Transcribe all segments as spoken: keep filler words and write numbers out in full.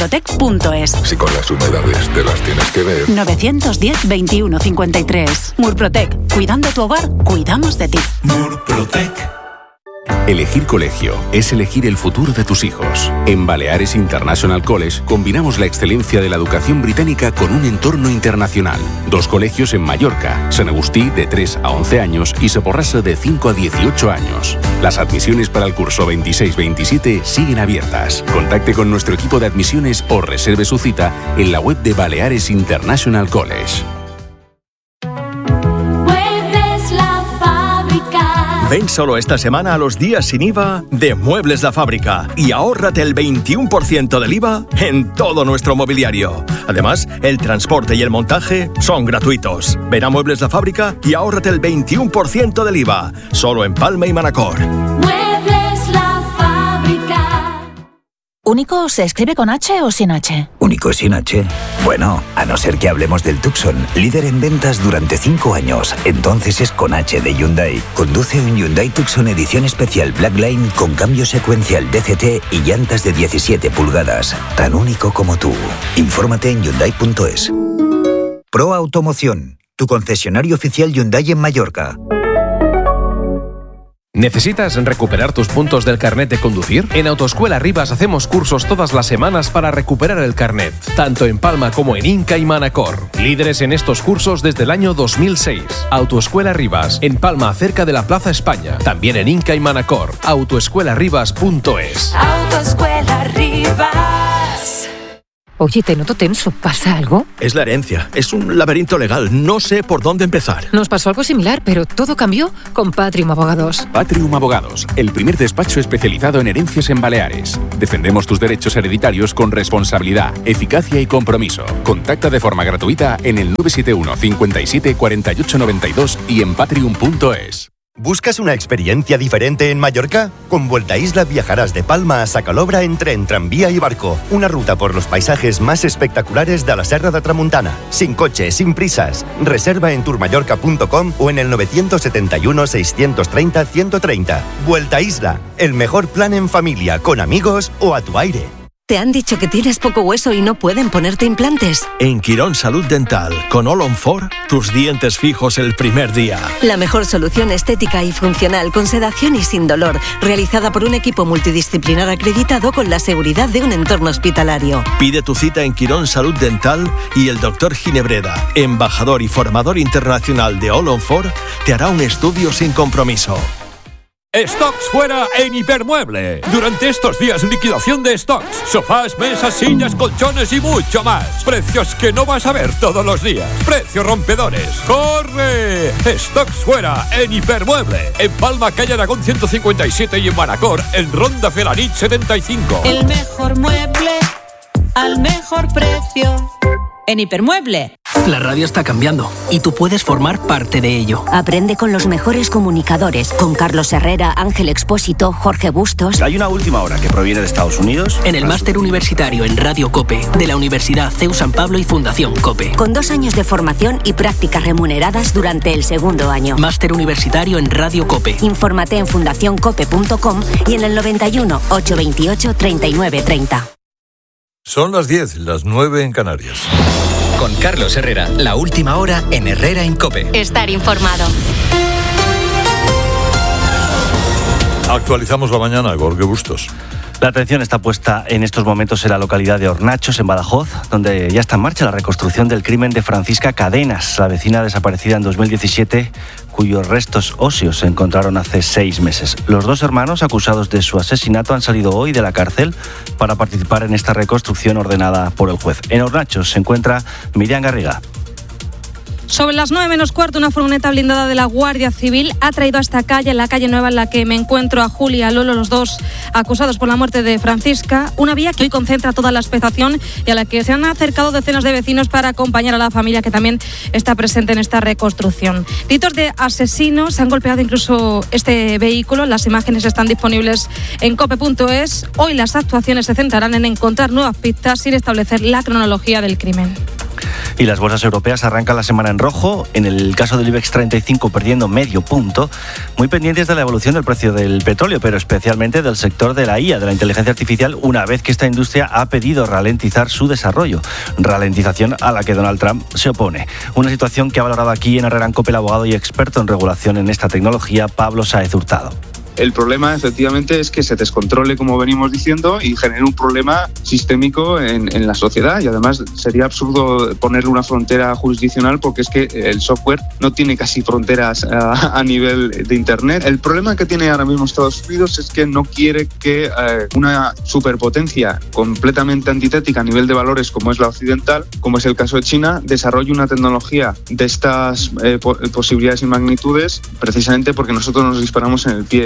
murprotec punto es. Si con las humedades te las tienes que ver. novecientos diez, veintiuno cincuenta y tres. Murprotec. Cuidando tu hogar, cuidamos de ti. Murprotec. Elegir colegio es elegir el futuro de tus hijos. En Baleares International College combinamos la excelencia de la educación británica con un entorno internacional. Dos colegios en Mallorca, San Agustí de tres a once años y Soporrasa de cinco a dieciocho años. Las admisiones para el curso veintiséis veintisiete siguen abiertas. Contacte con nuestro equipo de admisiones o reserve su cita en la web de Baleares International College. Ven solo esta semana a los días sin I V A de Muebles La Fábrica y ahórrate el veintiuno por ciento del I V A en todo nuestro mobiliario. Además, el transporte y el montaje son gratuitos. Ven a Muebles La Fábrica y ahórrate el veintiuno por ciento del I V A, solo en Palma y Manacor. Muebles La Fábrica. ¿Único se escribe con H o sin H? ¿Único sin H? Bueno, a no ser que hablemos del Tucson, líder en ventas durante cinco años. Entonces es con H de Hyundai. Conduce un Hyundai Tucson edición especial Blackline con cambio secuencial D C T y llantas de diecisiete pulgadas. Tan único como tú. Infórmate en Hyundai punto es. Pro Automoción, tu concesionario oficial Hyundai en Mallorca. ¿Necesitas recuperar tus puntos del carnet de conducir? En Autoescuela Rivas hacemos cursos todas las semanas para recuperar el carnet, tanto en Palma como en Inca y Manacor. Líderes en estos cursos desde el año dos mil seis. Autoescuela Rivas, en Palma, cerca de la Plaza España. También en Inca y Manacor. autoescuela rivas punto es. Autoescuela Rivas. Oye, te noto tenso. ¿Pasa algo? Es la herencia. Es un laberinto legal. No sé por dónde empezar. Nos pasó algo similar, pero todo cambió con Patrium Abogados. Patrium Abogados, el primer despacho especializado en herencias en Baleares. Defendemos tus derechos hereditarios con responsabilidad, eficacia y compromiso. Contacta de forma gratuita en el nueve siete uno, cincuenta y siete, cuarenta y ocho noventa y dos y en patrium punto es. ¿Buscas una experiencia diferente en Mallorca? Con Vuelta Isla viajarás de Palma a Sacalobra en tren, tranvía y barco. Una ruta por los paisajes más espectaculares de la Serra de Tramuntana. Sin coche, sin prisas. Reserva en tourmallorca punto com o en el nueve siete uno, seis tres cero, uno tres cero. Vuelta Isla, el mejor plan en familia, con amigos o a tu aire. ¿Te han dicho que tienes poco hueso y no pueden ponerte implantes? En Quirón Salud Dental, con All on Four, tus dientes fijos el primer día. La mejor solución estética y funcional, con sedación y sin dolor, realizada por un equipo multidisciplinar acreditado con la seguridad de un entorno hospitalario. Pide tu cita en Quirón Salud Dental y el doctor Ginebreda, embajador y formador internacional de All on Four, te hará un estudio sin compromiso. Stocks fuera en Hipermueble. Durante estos días, liquidación de stocks. Sofás, mesas, sillas, colchones y mucho más. Precios que no vas a ver todos los días. Precios rompedores. ¡Corre! Stocks fuera en Hipermueble. En Palma, calle Aragón ciento cincuenta y siete y en Manacor, en Ronda Felanich setenta y cinco. El mejor mueble al mejor precio. En Hipermueble. La radio está cambiando y tú puedes formar parte de ello. Aprende con los mejores comunicadores, con Carlos Herrera, Ángel Expósito, Jorge Bustos. Hay una última hora que proviene de Estados Unidos. En el máster universitario en Radio COPE de la Universidad C E U San Pablo y Fundación COPE. Con dos años de formación y prácticas remuneradas durante el segundo año. Máster universitario en Radio COPE. Infórmate en fundación cope punto com y en el noventa y uno, ochocientos veintiocho, treinta y nueve treinta. Son las diez, las nueve en Canarias. Con Carlos Herrera, la última hora en Herrera en COPE. Estar informado. Actualizamos la mañana, Jorge Bustos. La atención está puesta en estos momentos en la localidad de Hornachos, en Badajoz, donde ya está en marcha la reconstrucción del crimen de Francisca Cadenas, la vecina desaparecida en dos mil diecisiete, cuyos restos óseos se encontraron hace seis meses. Los dos hermanos acusados de su asesinato han salido hoy de la cárcel para participar en esta reconstrucción ordenada por el juez. En Hornachos se encuentra Miriam Garriga. Sobre las nueve menos cuarto, una furgoneta blindada de la Guardia Civil ha traído a esta calle, en la calle Nueva en la que me encuentro, a Julia y a Lolo, los dos acusados por la muerte de Francisca. Una vía que hoy concentra toda la expectación y a la que se han acercado decenas de vecinos para acompañar a la familia que también está presente en esta reconstrucción. Gritos de asesinos, se han golpeado incluso este vehículo. Las imágenes están disponibles en cope punto es. Hoy las actuaciones se centrarán en encontrar nuevas pistas sin establecer la cronología del crimen. Y las bolsas europeas arrancan la semana en rojo, en el caso del IBEX treinta y cinco perdiendo medio punto, muy pendientes de la evolución del precio del petróleo, pero especialmente del sector de la I A, de la inteligencia artificial, una vez que esta industria ha pedido ralentizar su desarrollo. Ralentización a la que Donald Trump se opone. Una situación que ha valorado aquí en Herrera en COPE el abogado y experto en regulación en esta tecnología, Pablo Sáez Hurtado. El problema, efectivamente, es que se descontrole, como venimos diciendo, y genere un problema sistémico en, en la sociedad. Y además sería absurdo ponerle una frontera jurisdiccional porque es que el software no tiene casi fronteras a, a nivel de Internet. El problema que tiene ahora mismo Estados Unidos es que no quiere que eh, una superpotencia completamente antitética a nivel de valores como es la occidental, como es el caso de China, desarrolle una tecnología de estas eh, po- posibilidades y magnitudes, precisamente porque nosotros nos disparamos en el pie.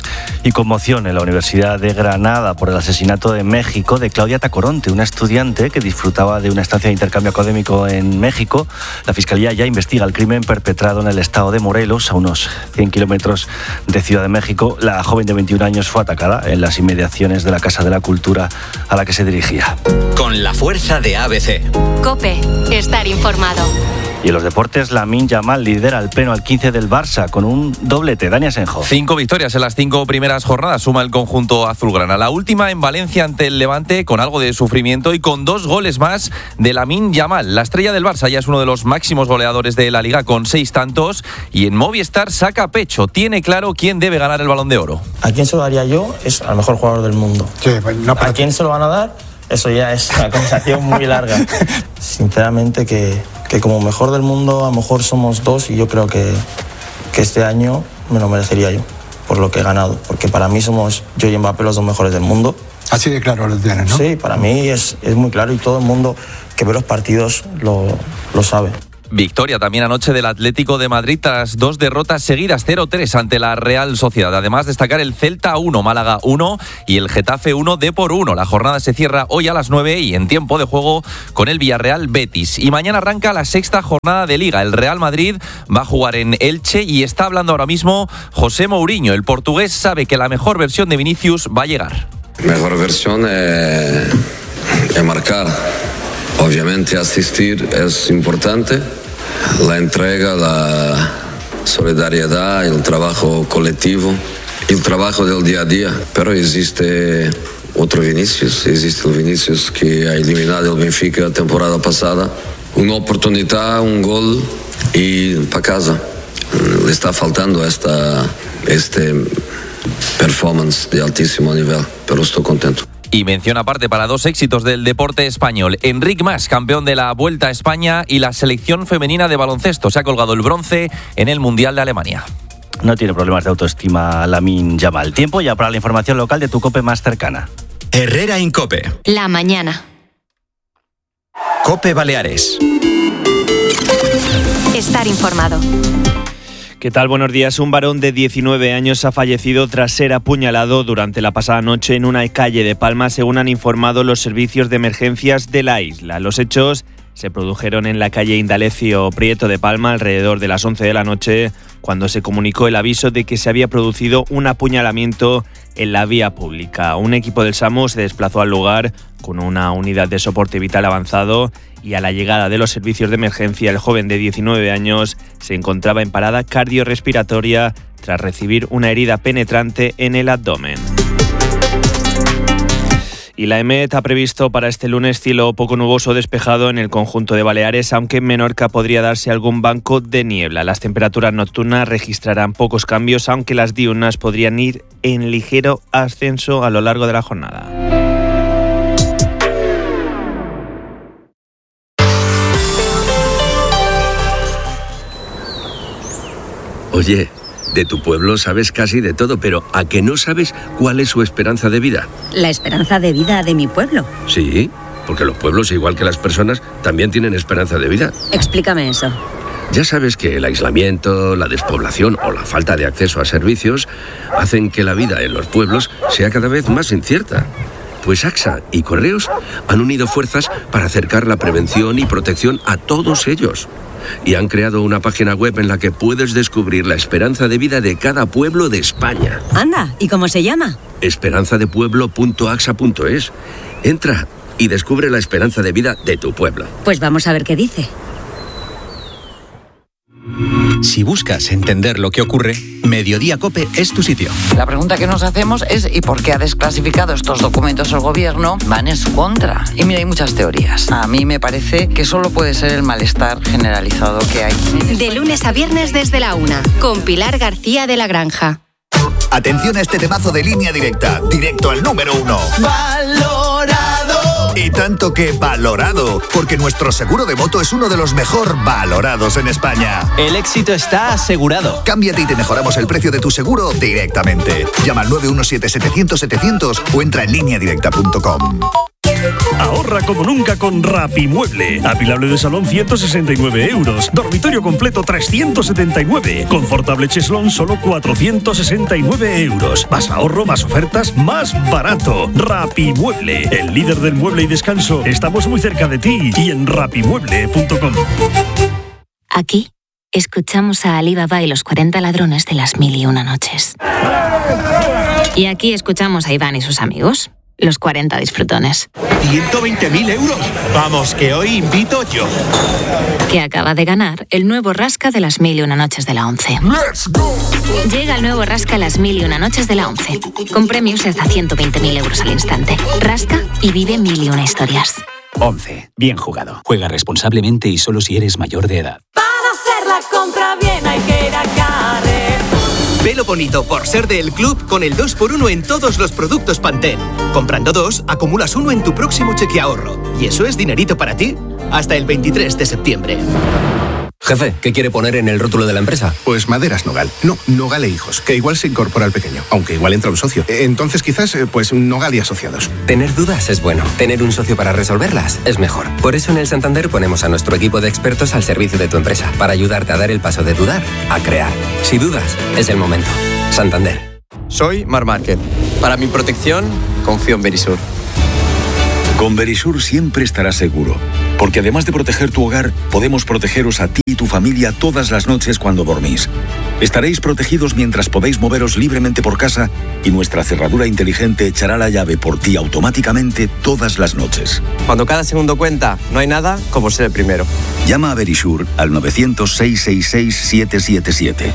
Y conmoción en la Universidad de Granada por el asesinato en México de Claudia Tacoronte, una estudiante que disfrutaba de una estancia de intercambio académico en México. La Fiscalía ya investiga el crimen perpetrado en el estado de Morelos, a unos cien kilómetros de Ciudad de México. La joven de veintiún años fue atacada en las inmediaciones de la Casa de la Cultura a la que se dirigía. Con la fuerza de A B C. COPE, estar informado. Y en los deportes, Lamine Yamal lidera el pleno al quince del Barça con un doblete. Dani Asenjo. Cinco victorias en las cinco primeras jornadas suma el conjunto azulgrana. La última en Valencia ante el Levante con algo de sufrimiento y con dos goles más de Lamine Yamal. La estrella del Barça ya es uno de los máximos goleadores de la Liga con seis tantos y en Movistar saca pecho. Tiene claro quién debe ganar el Balón de Oro. ¿A quién se lo daría yo? Es al mejor jugador del mundo. Sí, no para... ¿A quién se lo van a dar? Eso ya es una conversación muy larga. Sinceramente que, que como mejor del mundo a lo mejor somos dos y yo creo que, que este año me lo merecería yo por lo que he ganado. Porque para mí somos yo y Mbappé los dos mejores del mundo. Así de claro lo tienes, ¿no? Sí, para mí es, es muy claro y todo el mundo que ve los partidos lo, lo sabe. Victoria también anoche del Atlético de Madrid tras dos derrotas seguidas, cero tres ante la Real Sociedad. Además, destacar el Celta uno, Málaga uno y el Getafe uno, Depor uno. La jornada se cierra hoy a las nueve y en tiempo de juego con el Villarreal Betis. Y mañana arranca la sexta jornada de Liga. El Real Madrid va a jugar en Elche y está hablando ahora mismo José Mourinho. El portugués sabe que la mejor versión de Vinicius va a llegar. Mejor versión es, es marcar. Obviamente asistir es importante, la entrega, la solidaridad, el trabajo colectivo, el trabajo del día a día, pero existe otro Vinicius, existe el Vinicius que ha eliminado el Benfica la temporada pasada, una oportunidad, un gol y para casa. Le está faltando esta este performance de altísimo nivel, pero estoy contento. Y mención aparte para dos éxitos del deporte español. Enric Mas, campeón de la Vuelta a España, y la selección femenina de baloncesto. Se ha colgado el bronce en el Mundial de Alemania. No tiene problemas de autoestima Lamine Yamal. Tiempo ya para la información local de tu COPE más cercana. Herrera en COPE. La mañana. COPE Baleares. Estar informado. ¿Qué tal? Buenos días. Un varón de diecinueve años ha fallecido tras ser apuñalado durante la pasada noche en una calle de Palma, según han informado los servicios de emergencias de la isla. Los hechos se produjeron en la calle Indalecio Prieto de Palma alrededor de las once de la noche, cuando se comunicó el aviso de que se había producido un apuñalamiento en la vía pública. Un equipo del SAMU se desplazó al lugar con una unidad de soporte vital avanzado y a la llegada de los servicios de emergencia el joven de diecinueve años se encontraba en parada cardiorrespiratoria tras recibir una herida penetrante en el abdomen. Y la EMET ha previsto para este lunes cielo poco nuboso despejado en el conjunto de Baleares, aunque en Menorca podría darse algún banco de niebla. Las temperaturas nocturnas registrarán pocos cambios, aunque las diurnas podrían ir en ligero ascenso a lo largo de la jornada. Oye, de tu pueblo sabes casi de todo, pero ¿a que no sabes cuál es su esperanza de vida? ¿La esperanza de vida de mi pueblo? Sí, porque los pueblos, igual que las personas, también tienen esperanza de vida. Explícame eso. Ya sabes que el aislamiento, la despoblación o la falta de acceso a servicios hacen que la vida en los pueblos sea cada vez más incierta. Pues AXA y Correos han unido fuerzas para acercar la prevención y protección a todos ellos. Y han creado una página web en la que puedes descubrir la esperanza de vida de cada pueblo de España. Anda, ¿y cómo se llama? esperanza de pueblo punto axa punto es. Entra y descubre la esperanza de vida de tu pueblo. Pues vamos a ver qué dice. Si buscas entender lo que ocurre, Mediodía COPE es tu sitio. La pregunta que nos hacemos es ¿y por qué ha desclasificado estos documentos el gobierno? Van en su contra. Y mira, hay muchas teorías. A mí me parece que solo puede ser el malestar generalizado que hay. De lunes a viernes desde la una, con Pilar García de la Granja. Atención a este temazo de Línea Directa, directo al número uno. ¡Valorado! Y tanto que valorado, porque nuestro seguro de moto es uno de los mejor valorados en España. El éxito está asegurado. Cámbiate y te mejoramos el precio de tu seguro directamente. Llama al nueve uno siete setecientos setecientos o entra en línea directa punto com. Ahorra como nunca con Rapimueble. Apilable de salón ciento sesenta y nueve euros. Dormitorio completo trescientos setenta y nueve. Confortable cheslón solo cuatrocientos sesenta y nueve euros. Más ahorro, más ofertas, más barato. Rapimueble, el líder del mueble y descanso. Estamos muy cerca de ti y en rapimueble punto com. Aquí escuchamos a Alibaba y los cuarenta ladrones de las mil y una noches. Y aquí escuchamos a Iván y sus amigos, los cuarenta disfrutones. ciento veinte mil euros. Vamos, que hoy invito yo. Que acaba de ganar el nuevo Rasca de las mil y una noches de la once. ¡Let's go! Llega el nuevo Rasca las mil y una noches de la once. Con premios de hasta ciento veinte mil euros al instante. Rasca y vive mil y una historias. once. Bien jugado. Juega responsablemente y solo si eres mayor de edad. Para hacer la compra bien hay que ir a Carrefour. Velo bonito por ser del club con el dos por uno en todos los productos Pantene. Comprando dos, acumulas uno en tu próximo cheque ahorro. Y eso es dinerito para ti hasta el veintitrés de septiembre. Jefe, ¿qué quiere poner en el rótulo de la empresa? Pues Maderas Nogal. No, Nogal e Hijos, que igual se incorpora al pequeño, aunque igual entra un socio. Entonces quizás, pues Nogal y Asociados. Tener dudas es bueno. Tener un socio para resolverlas es mejor. Por eso en el Santander ponemos a nuestro equipo de expertos al servicio de tu empresa, para ayudarte a dar el paso de dudar a crear. Si dudas, es el momento. Santander. Soy Mar Márquez. Para mi protección, confío en Verisur. Con Verisur siempre estarás seguro, porque además de proteger tu hogar, podemos protegeros a ti y tu familia todas las noches cuando dormís. Estaréis protegidos mientras podéis moveros libremente por casa y nuestra cerradura inteligente echará la llave por ti automáticamente todas las noches. Cuando cada segundo cuenta, no hay nada como ser el primero. Llama a Verisur al novecientos, seiscientos sesenta y seis, siete siete siete.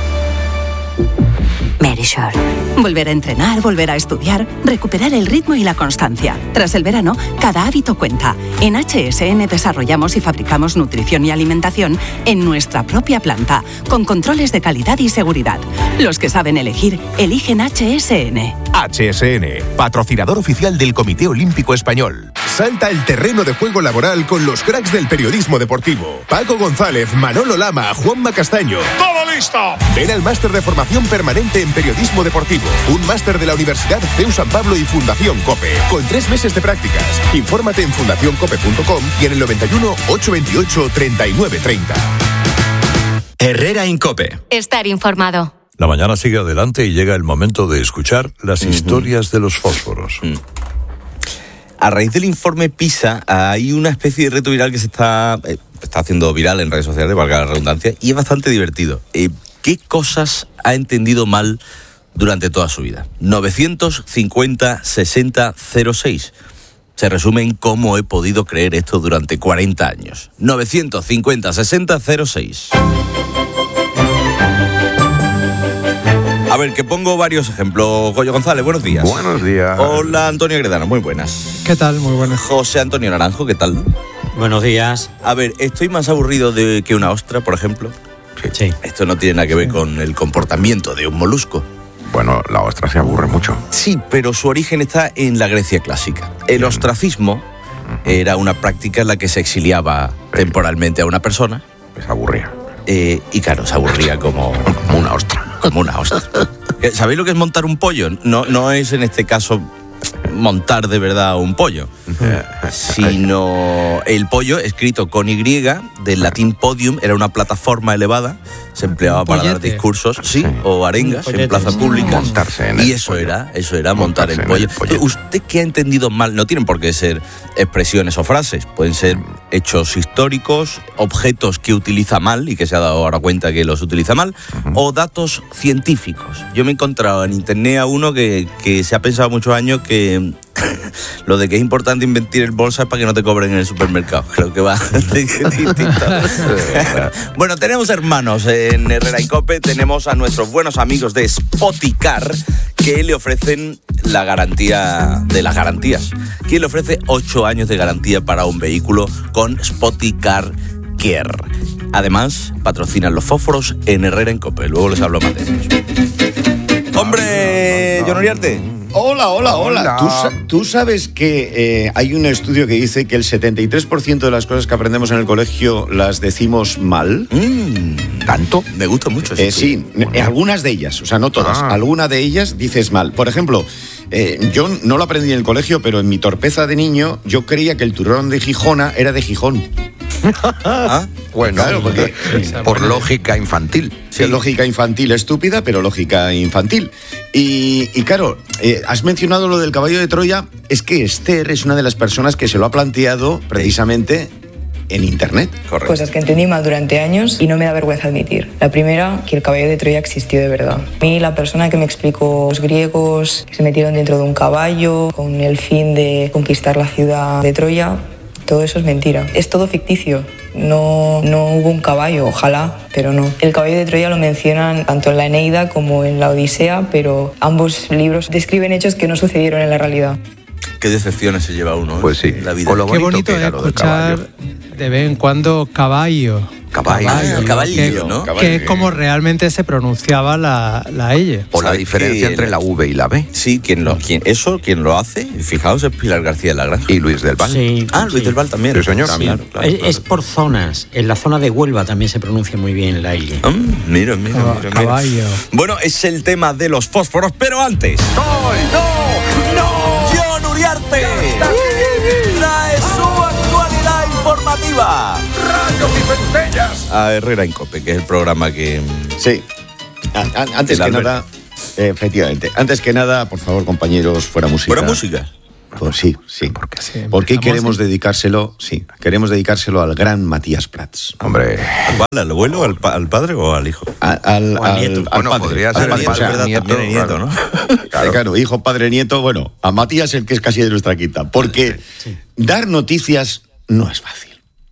Verisur. Volver a entrenar, volver a estudiar, recuperar el ritmo y la constancia. Tras el verano, cada hábito cuenta. En H S N desarrollamos y fabricamos nutrición y alimentación en nuestra propia planta, con controles de calidad y seguridad. Los que saben elegir, eligen H S N. H S N, patrocinador oficial del Comité Olímpico Español. Salta el terreno de juego laboral con los cracks del periodismo deportivo. Paco González, Manolo Lama, Juanma Castaño. ¡Todo listo! Ven al máster de formación permanente en periodismo deportivo. Un máster de la Universidad C E U San Pablo y Fundación COPE. Con tres meses de prácticas. Infórmate en fundación cope punto com y en el noventa y uno, ochocientos veintiocho, treinta y nueve treinta. Herrera en COPE. Estar informado. La mañana sigue adelante y llega el momento de escuchar las uh-huh. historias de los fósforos. Uh-huh. A raíz del informe PISA hay una especie de reto viral que se está, eh, está haciendo viral en redes sociales, valga la redundancia, y es bastante divertido. Eh, ¿Qué cosas ha entendido mal durante toda su vida? novecientos cincuenta, sesenta, cero seis. Se resume en cómo he podido creer esto durante cuarenta años. novecientos cincuenta, sesenta, cero seis. A ver, que pongo varios ejemplos. Goyo González, buenos días. Buenos días. Hola, Antonio Gredano, muy buenas. ¿Qué tal? Muy buenas. José Antonio Naranjo, ¿qué tal? Buenos días. A ver, estoy más aburrido de que una ostra, por ejemplo. Sí. Esto no tiene nada que ver sí. con el comportamiento de un molusco. Bueno, la ostra se aburre mucho. Sí, pero su origen está en la Grecia clásica. El Bien. ostracismo uh-huh. era una práctica en la que se exiliaba sí. temporalmente a una persona. Se aburría. Eh, y claro, se aburría como, como una ostra. Como una ostra. ¿Sabéis lo que es montar un pollo? No, no es en este caso montar de verdad un pollo, sino el pollo escrito con Y, del latín podium, era una plataforma elevada, se empleaba para dar discursos, sí, o arengas en plaza pública. Montarse en y el eso pollo. era, eso era montar el pollo. el pollo. ¿Usted qué ha entendido mal? No tienen por qué ser expresiones o frases, pueden ser hechos históricos, objetos que utiliza mal y que se ha dado ahora cuenta que los utiliza mal, uh-huh. o datos científicos. Yo me he encontrado en internet a uno que, que se ha pensado muchos años que lo de que es importante invertir en bolsas para que no te cobren en el supermercado. Creo que va distinto. Bueno, tenemos hermanos en Herrera y Cope, tenemos a nuestros buenos amigos de Spoticar que le ofrecen la garantía de las garantías. Que le ofrece ocho años de garantía para un vehículo con Spoticar Care. Además, patrocinan los fósforos en Herrera en Cope. Luego les hablo más de ellos. ¡Hombre, John Uriarte! Hola, hola, hola. Hola. ¿Tú, sa- tú sabes que eh, hay un estudio que dice que el setenta y tres por ciento de las cosas que aprendemos en el colegio las decimos mal? Mm, ¿Tanto? Me gusta mucho. Eh, sí, eh, algunas de ellas, o sea, no todas. Ah. Alguna de ellas dices mal. Por ejemplo, eh, yo no lo aprendí en el colegio, pero en mi torpeza de niño yo creía que el turrón de Gijona era de Gijón. ¿Ah? Bueno, Claro, porque- por lógica infantil. Sí, lógica infantil estúpida, pero lógica infantil. Y, y claro, eh, has mencionado lo del caballo de Troya. Es que Esther es una de las personas que se lo ha planteado precisamente en Internet. Cosas que entendí mal durante años y no me da vergüenza admitir. La primera, que el caballo de Troya existió de verdad. A mí la persona que me explicó los griegos que se metieron dentro de un caballo con el fin de conquistar la ciudad de Troya, todo eso es mentira. Es todo ficticio. No, no hubo un caballo, ojalá, pero no. El caballo de Troya lo mencionan tanto en la Eneida como en la Odisea, pero ambos libros describen hechos que no sucedieron en la realidad. Qué decepciones se lleva uno. ¿eh? Pues sí. La vida. Con lo Qué bonito bonito que es era lo del escuchar caballo. de vez en cuando caballo. Caballo. Ah, el caballillo, que, ¿no? que es como realmente se pronunciaba la, la L. O la ¿Sabes diferencia que- entre la V y la B. Sí, quien lo, quien, eso, quien lo hace, fijaos, es Pilar García de la Granja. Y Luis del Val. Sí, Ah, Luis sí. del Val también. Sí, señor. También, Sí. claro, es, claro. es por zonas. En la zona de Huelva también se pronuncia muy bien la L. Mm, mira, mira, Caba- mira, mira. caballo. Bueno, es el tema de los fósforos, pero antes. ¡No! ¡No! ¡John Uriarte! ¡Trae su actualidad informativa! ¡Rayos y centellas! A Herrera en Cope, que es el programa que... Sí. A- a- antes El que Albert. nada, eh, efectivamente. Antes que nada, por favor, compañeros, fuera música. ¿Fuera música? Pues sí, sí. Sí, Porque empezamos, queremos sí. dedicárselo, sí, queremos dedicárselo al gran Matías Prats. Hombre. ¿A cuál? ¿Al abuelo, al, pa- al padre o al hijo? A- al, O al al- nieto. al Bueno, padre, podría al ser el padre, nieto, o sea, es verdad, nieto, también hay nieto, claro. ¿no? Claro. claro, hijo, padre, nieto. Bueno, a Matías, el que es casi de nuestra quinta. Porque dar noticias no es fácil.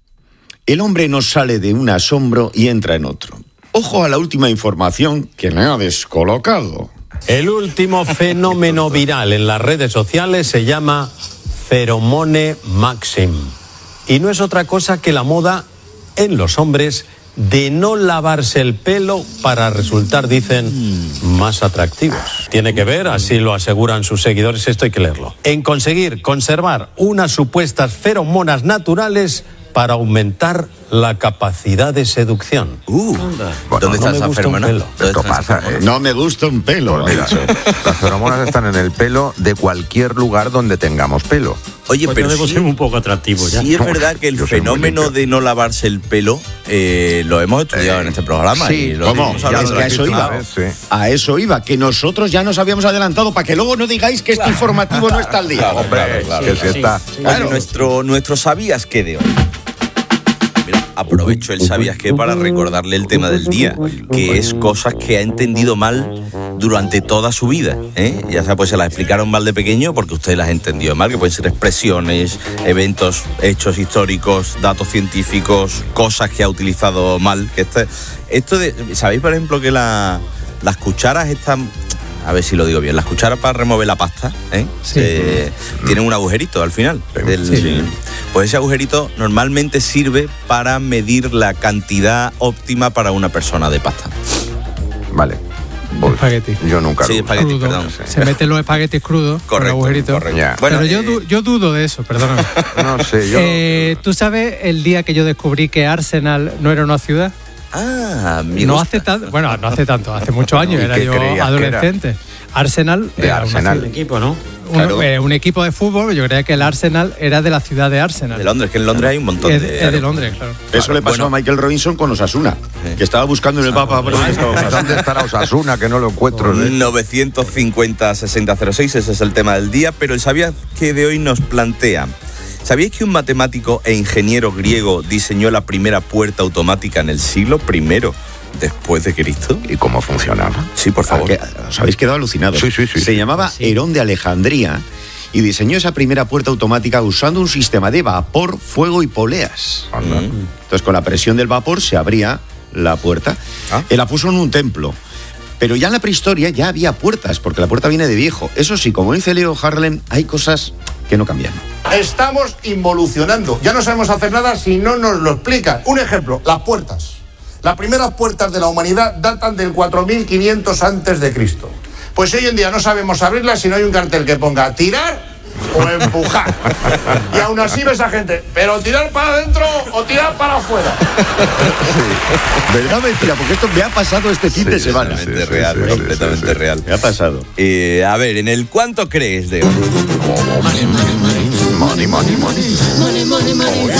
El hombre nos sale de un asombro y entra en otro. Ojo a la última información que me ha descolocado. El último fenómeno viral en las redes sociales se llama Feromone Maxim. Y no es otra cosa que la moda en los hombres de no lavarse el pelo para resultar, dicen, más atractivos. Tiene que ver, así lo aseguran sus seguidores, esto hay que leerlo, en conseguir conservar unas supuestas feromonas naturales para aumentar la capacidad de seducción. Uh, ¿Dónde no está me esa gusta un feromona? pelo. ¿Dónde Esto está esa pasa, feromona? ¿eh? No me gusta un pelo. Pues mira, las feromonas están en el pelo de cualquier lugar donde tengamos pelo. Oye, Pues pero debemos sí, ser un poco atractivos ya. sí es verdad que el Yo soy muy fenómeno limpio. de no lavarse el pelo eh, lo hemos estudiado Eh, en este programa. sí, y lo ¿Cómo? hemos Ya hablado es que a eso aquí, iba. claro. Sí. A eso iba, que nosotros ya nos habíamos adelantado para que luego no digáis que este informativo no está al día. Claro, Hombre, claro, claro. que si sí, está. sí. Oye, Claro. nuestro, nuestro ¿sabías qué de hoy? Mira, aprovecho el ¿sabías qué? Para recordarle el tema del día, que es cosas que ha entendido mal durante toda su vida, ¿eh? Ya sea, pues se las explicaron mal de pequeño porque usted las entendió mal, que pueden ser expresiones, eventos, hechos históricos, datos científicos, cosas que ha utilizado mal. Que este, esto de, ¿sabéis, por ejemplo, que la, las cucharas están... A ver si lo digo bien. Las cucharas para remover la pasta, ¿eh? Sí. Eh, tienen un agujerito al final. del- Sí. Pues ese agujerito normalmente sirve para medir la cantidad óptima para una persona de pasta. Vale. Pues, Espagueti. yo nunca Sí, lo espagueti, Crudo. perdón. Se meten los espaguetis crudos con Correcto, agujeritos. correcto. Ya. Bueno, Pero yo, eh, du- yo dudo de eso, perdóname. No sé, yo. Eh, ¿Tú sabes el día que yo descubrí que Arsenal no era una ciudad? Ah, me No gusta. hace tanto, bueno, no hace tanto, hace muchos años, ¿Y era qué yo creías que adolescente. Arsenal De era una Arsenal. ciudad- El equipo, ¿no? un, Claro. eh, un equipo de fútbol, yo creía que el Arsenal era de la ciudad de Arsenal. De Londres, que en Londres hay un montón Es, de... es de Londres, claro. Eso le pasó Bueno. a Michael Robinson con Osasuna, que estaba buscando en el mapa. pero ¿dónde estaba Osasuna? ¿Dónde estará Osasuna? Que no lo encuentro. ¿eh? novecientos cincuenta sesenta cero seis, ese es el tema del día, pero el ¿sabías que de hoy nos plantea? ¿Sabíais que un matemático e ingeniero griego diseñó la primera puerta automática en el siglo primero después de Cristo? ¿Y cómo funcionaba? Sí, por favor. Ah, que os habéis quedado alucinados. Sí, sí, sí. Se llamaba Herón de Alejandría y diseñó esa primera puerta automática usando un sistema de vapor, fuego y poleas. Anda. Entonces, con la presión del vapor se abría la puerta. ¿Ah? Él la puso en un templo. Pero ya en la prehistoria ya había puertas, porque la puerta viene de viejo. Eso sí, como dice Leo Harlem, hay cosas que no cambian. Estamos involucionando. Ya no sabemos hacer nada si no nos lo explican. Un ejemplo, las puertas. Las primeras puertas de la humanidad datan del cuatro mil quinientos antes de Cristo. Pues hoy en día no sabemos abrirlas si no hay un cartel que ponga tirar o empujar. Y aún así ves a gente, pero tirar para adentro o tirar para afuera. Sí. ¿Verdad, mentira? Porque esto me ha pasado este fin sí, de semana. Completamente sí, real, sí, sí, completamente sí, sí. real. Me ha pasado. Eh, a ver, en el ¿cuánto crees de Money, money, money, money, money, money, money,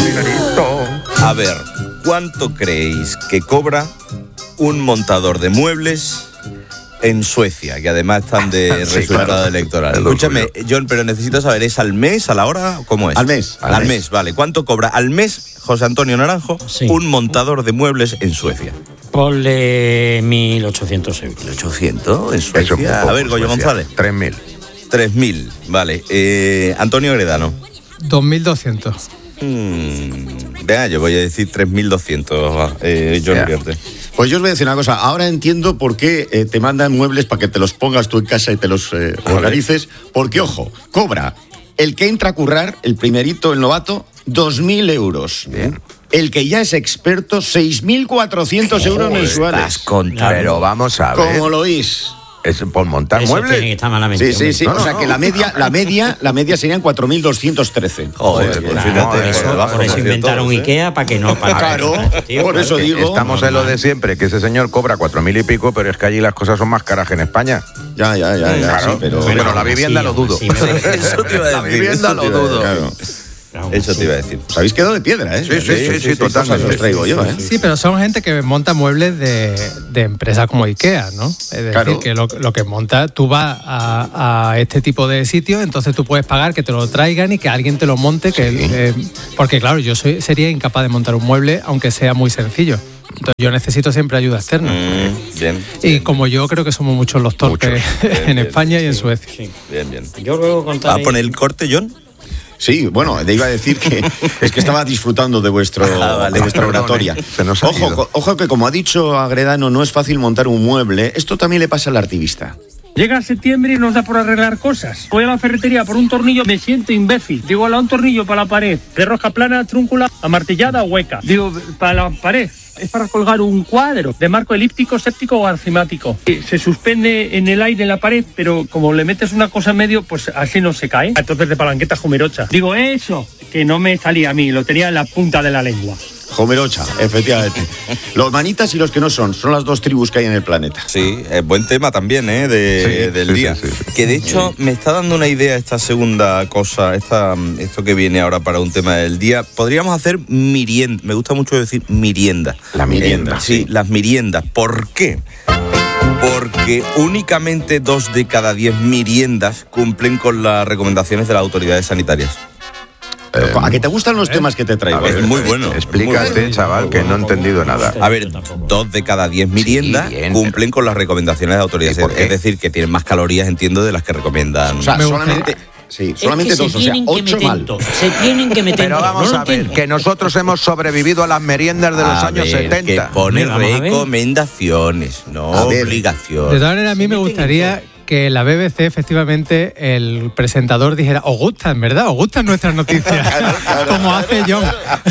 money. A ver, ¿cuánto creéis que cobra un montador de muebles en Suecia, que además están de sí, resultado claro. electoral? El Escúchame, orgullo. John, pero necesito saber, ¿es al mes, a la hora? ¿Cómo es? Al mes. Al, al mes. mes, vale. ¿Cuánto cobra al mes, José Antonio Naranjo, sí. un montador de muebles en Suecia? Ponle mil ochocientos euros. ¿mil ochocientos en Suecia? Eso, poco, a ver, Goyo Suecia. González. tres mil. tres mil, vale. Eh, Antonio Gredano. dos mil doscientos. Hmm, venga, yo voy a decir tres mil doscientos, eh, John Uriarte. Pues yo os voy a decir una cosa. Ahora entiendo por qué eh, te mandan muebles para que te los pongas tú en casa y te los eh, organices. Porque, ojo, cobra el que entra a currar, el primerito, el novato, dos mil euros. Bien. El que ya es experto, seis mil cuatrocientos euros mensuales. Pero vamos a ver. ¿Cómo lo oís? Es por montar Eso muebles. tiene que estar malamente, Sí, sí, sí. No, o no, sea no. que la media, la media, la media serían cuatro mil doscientos trece. Joder, pues fíjate, por eso, por debajo por eso de inventaron todos, ¿eh? Ikea para que no para Claro, tío, por eso Que digo. Estamos en lo de siempre, que ese señor cobra cuatro mil y pico, pero es que allí las cosas son más caras que en España. Ya, ya, ya, ya. Claro, sí, pero, pero la vivienda sí, lo dudo. sí, me- Eso te iba a La decir. vivienda eso lo te iba a dudo. decir. claro. Eso te iba a decir. Os habéis quedado de piedra, ¿eh? Sí, sí, sí, sí, totalmente. Cosas os traigo yo, ¿eh? Sí, pero son gente que monta muebles de, de empresas como Ikea, ¿no? Es decir, Claro. que lo, lo que monta, tú vas a, a este tipo de sitios, entonces tú puedes pagar que te lo traigan y que alguien te lo monte, que eh, porque claro, yo soy, sería incapaz de montar un mueble, aunque sea muy sencillo. Entonces yo necesito siempre ayuda externa. Mm, bien. Y bien, como yo creo que somos muchos los torpes Bien, en bien, España sí, y en Suecia. Sí. bien, bien. Yo luego ¿Va a contaré. poner el corte, John? Sí, bueno, te iba a decir que es que estaba disfrutando de vuestro Ah, vale. de vuestra Perdón, oratoria. eh, se nos ha Ojo, ido. co- ojo que como ha dicho Agredano, no es fácil montar un mueble. Esto también le pasa al artivista. Llega septiembre y nos da por arreglar cosas. Voy a la ferretería por un tornillo, me siento imbécil. Digo, un tornillo para la pared, de rosca plana, trúncula, amartillada o hueca. Digo, para la pared. Es para colgar un cuadro de marco elíptico, séptico o arcimático. Se suspende en el aire en la pared, pero como le metes una cosa en medio, pues así no se cae. Entonces de palanqueta jumerocha. Digo, eso, que no me salía a mí, lo tenía en la punta de la lengua. Jomerocha, efectivamente. Los manitas y los que no son, son las dos tribus que hay en el planeta. Sí, es buen tema también, ¿eh? De, Sí, del sí, día. sí, sí. Que de hecho me está dando una idea esta segunda cosa, esta, esto que viene ahora para un tema del día. Podríamos hacer mirienda. Me gusta mucho decir mirienda. La mirienda, Eh, sí, las miriendas. ¿Por qué? Porque únicamente dos de cada diez miriendas cumplen con las recomendaciones de las autoridades sanitarias. ¿A que te gustan los temas que te traigo? A ver, Es muy bueno. Explícate, muy bueno. chaval, que no he entendido nada. A ver, dos de cada diez miriendas Sí, bien, cumplen con las recomendaciones de autoridades. ¿Y por qué? Es decir, que tienen más calorías, entiendo, de las que recomiendan. O sea, Me solamente, sí, solamente es que dos, se o sea, tienen que ocho meter mal. todos, se tienen que meter Pero todos, vamos no lo a ver, entiendo. que nosotros hemos sobrevivido a las meriendas de los A años ver, setenta. Que pone Vamos a ver. recomendaciones, no A ver. obligaciones. De todas maneras, a mí me gustaría que la B B C, efectivamente, el presentador dijera, os gustan, ¿verdad? Os gustan nuestras noticias, como hace John.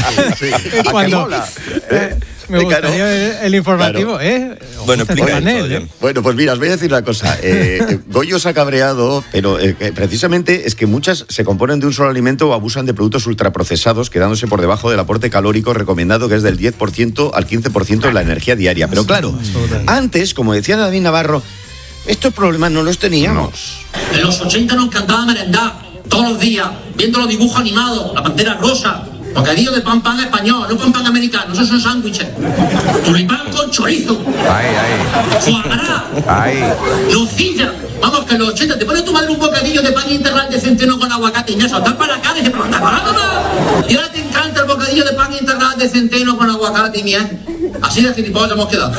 ¿A que Cuando, mola? eh, me Eh, gustaría claro. ver el informativo, ¿eh? ¿Os Bueno, gusta explica este esto, panel, John. eh? Bueno, pues mira, os voy a decir una cosa. Eh, Goyo se ha cabreado, pero eh, que precisamente es que muchas se componen de un solo alimento o abusan de productos ultraprocesados, quedándose por debajo del aporte calórico recomendado, que es del diez por ciento al quince por ciento de la energía diaria. Pero claro, antes, como decía David Navarro, estos problemas no los teníamos. En los ochenta nos encantaba merendar todos los días, viendo los dibujos animados, la pantera rosa, bocadillo de pan pan español, no pan pan americano, esos son sándwiches. Tulipán con chorizo, Ahí, ahí. foie gras, Ahí. nocilla. Vamos, que en los ochenta te pone tu madre un bocadillo de pan integral de centeno con aguacate y eso, tal para acá, y se pregunta, y ahora te encanta el bocadillo de pan integral de centeno con aguacate. la cara de mía. Así de gilipollas hemos quedado.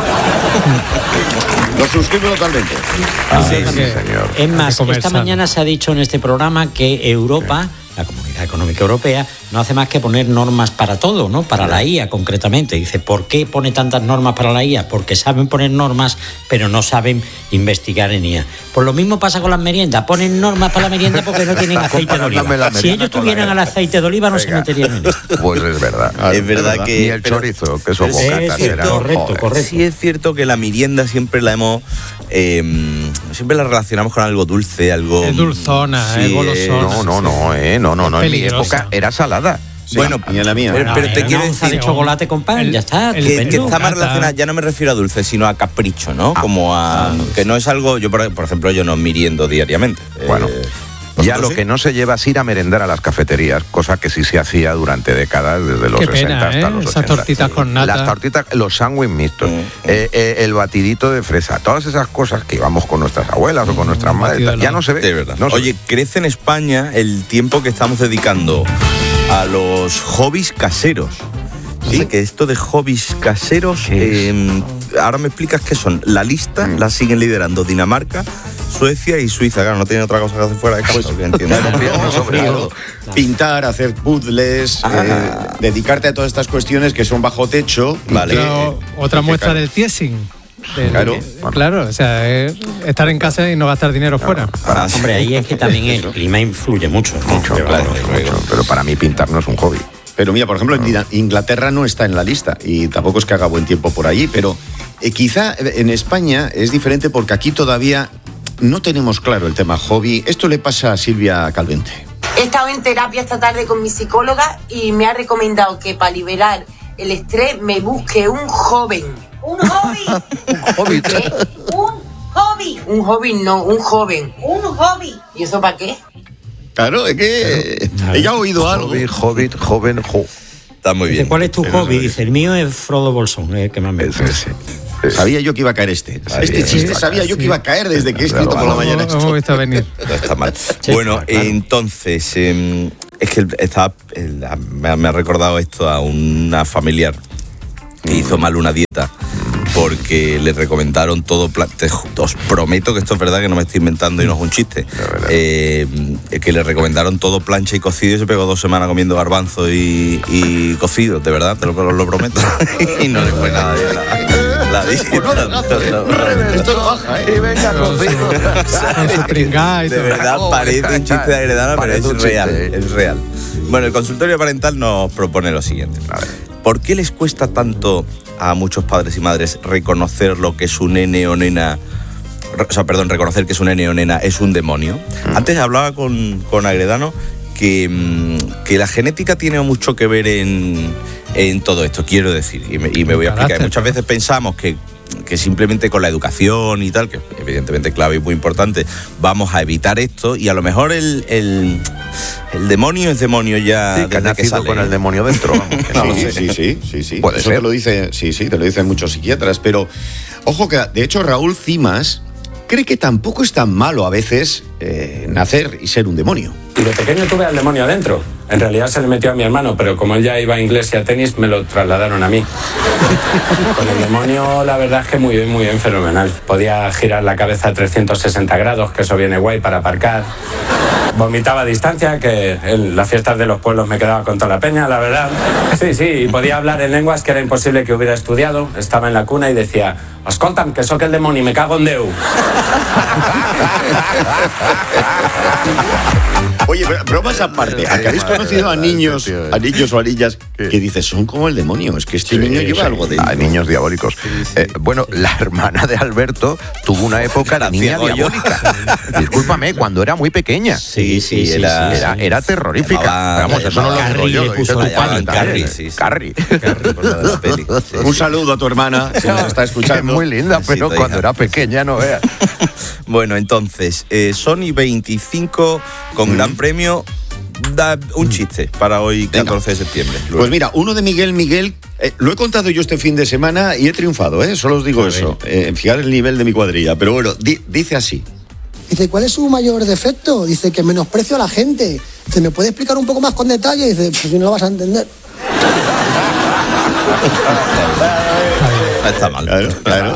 Lo suscribo totalmente. Ah, sí, sí, señor. Es más, esta mañana se ha dicho en este programa que Europa, la Comunidad Económica Europea, no hace más que poner normas para todo, ¿no? Para la I A concretamente. Dice, ¿por qué pone tantas normas para la I A? Porque saben poner normas, pero no saben investigar en I A. Pues lo mismo pasa con las meriendas. Ponen normas para la merienda porque no tienen aceite de oliva. Si ellos tuvieran el aceite de oliva, no Venga. se meterían en esto. Pues es verdad. Ah, es verdad, verdad que... Ni el chorizo, que esos bocatas sí, eran... Correcto, correcto. Sí es cierto que la merienda siempre la hemos... Eh, siempre la relacionamos con algo dulce, algo... Es dulzona, sí, es golosona. No, no, no, eh, no, no, no. En mi época era salada. Sí, bueno, y en la mía. Pero, pero te quiero decir de chocolate con pan, el, ya está. El, que, que está más relacionada, ya no me refiero a dulce, sino a capricho, ¿no? Ah, Como a ah, que no es algo, yo por, por ejemplo, yo no meriendo diariamente. Bueno. Eh, Ya lo sí? que no se lleva es ir a merendar a las cafeterías, cosa que sí se hacía durante décadas, desde los Qué sesenta pena, hasta ¿eh? los Esas ochenta. tortitas con nata. Las tortitas, los sándwiches mixtos, mm, eh, eh, el batidito de fresa, todas esas cosas que íbamos con nuestras abuelas o con nuestras madres, ya no se ve. De verdad. No Oye, ve. crece en España el tiempo que estamos dedicando a los hobbies caseros. ¿Sí? Sé que esto de hobbies caseros, eh, ahora me explicas qué son. La lista mm. la siguen liderando Dinamarca, Suecia y Suiza. Claro, no tiene otra cosa que hacer fuera de casa. Pues, entiendo. Claro, pintar, hacer puzzles, eh, dedicarte a todas estas cuestiones que son bajo techo. Vale. Pero, eh, otra eh, muestra claro. del tiesing. Del, claro, bueno. claro, o sea, es estar en casa y no gastar dinero claro, fuera. Para, hombre, ahí es que también el clima influye mucho. Mucho, ¿no? claro, mucho. Pero para mí pintar no es un hobby. Pero mira, por ejemplo, en Inglaterra no está en la lista y tampoco es que haga buen tiempo por allí, pero eh, quizá en España es diferente porque aquí todavía no tenemos claro el tema hobby. Esto le pasa a Silvia Calvente. He estado en terapia esta tarde con mi psicóloga y me ha recomendado que para liberar el estrés me busque un joven. ¿Un hobby? ¿Un hobby? ¿Qué? ¿Un hobby? Un hobby no, un joven. ¿Un hobby? ¿Y eso para qué? Claro, es que Pero, ella ha oído algo. Hobby, hobbit, joven, jo. Está muy bien. Dice, ¿cuál es tu hobby? Dice, el mío es Frodo Bolsón, el que más me gusta. Sí, sí. Sabía yo que iba a caer este. Sabía, este chiste sabía yo que iba a caer desde que he escrito por la mañana. No hemos visto venir. No está mal. Sí, bueno, claro. entonces, eh, es que estaba, eh, me, me ha recordado esto a una familiar que hizo mal una dieta porque le recomendaron todo, te, os prometo que esto es verdad, que no me estoy inventando y no es un chiste, eh, que le recomendaron todo plancha y cocido y se pegó dos semanas comiendo garbanzo y, y cocido, de verdad, te lo, lo, lo prometo. Y no le fue nada bien la, la dieta. Esto no baja, ¿eh? Y venga, cocido. De verdad, parece un chiste de Heredana, pero es real, es real. Bueno, el consultorio parental nos propone lo siguiente. A ver. ¿Por qué les cuesta tanto a muchos padres y madres reconocer lo que su nene o nena, o sea, perdón, reconocer que su nene o nena es un demonio? Mm. Antes hablaba con, con Agredano que, que la genética tiene mucho que ver en, en todo esto, quiero decir, y me, y me voy a explicar. Muchas veces pensamos que que simplemente con la educación y tal, que evidentemente clave y muy importante, vamos a evitar esto, y a lo mejor el, el, el demonio es demonio ya sí, que ha nacido que sale, con el demonio dentro. Vamos. Sí, sí, sí, sí, sí. Puede Eso ser. te lo dice, sí, sí, te lo dicen muchos psiquiatras, pero ojo que de hecho Raúl Cimas cree que tampoco es tan malo a veces eh, nacer y ser un demonio. Y de pequeño tuve al demonio adentro. En realidad se le metió a mi hermano, pero como él ya iba a inglés y a tenis, me lo trasladaron a mí. Con el demonio, la verdad es que muy bien, muy bien, fenomenal. Podía girar la cabeza a trescientos sesenta grados, que eso viene guay para aparcar. Vomitaba a distancia, que en las fiestas de los pueblos me quedaba con toda la peña, la verdad. Sí, sí, y podía hablar en lenguas que era imposible que hubiera estudiado. Estaba en la cuna y decía, os contan que soy el demonio y me cago en Déu. Oye, bromas aparte, ¿a que habéis conocido a niños, a niños o a niñas que dices, son como el demonio? Es que este sí, niño lleva sí, algo de... A niños diabólicos. Eh, bueno, la hermana de Alberto tuvo una época de niña diabólica. Discúlpame, cuando era muy pequeña. Sí, sí, sí. Era, sí, era, sí. era terrorífica. Llamaba, Vamos, eso no lo digo yo, lo dice tu padre. Carrie, sí, sí. Carrie. Carrie, por la de la peli. Sí, Un saludo a tu hermana, si nos está escuchando. Es muy linda, pero sí, cuando hija. era pequeña, no veas. Bueno, entonces, eh, Sony veinticinco con mm. gran premio. Da un chiste para hoy, catorce de septiembre. Luego. Pues mira, uno de Miguel Miguel, eh, lo he contado yo este fin de semana y he triunfado, ¿eh? Solo os digo eso, eh, fijar el nivel de mi cuadrilla. Pero bueno, di, dice así. Dice, ¿cuál es su mayor defecto? Dice, que menosprecio a la gente. Dice, ¿me puede explicar un poco más con detalle? Dice, pues si no lo vas a entender. No está mal. Claro, claro.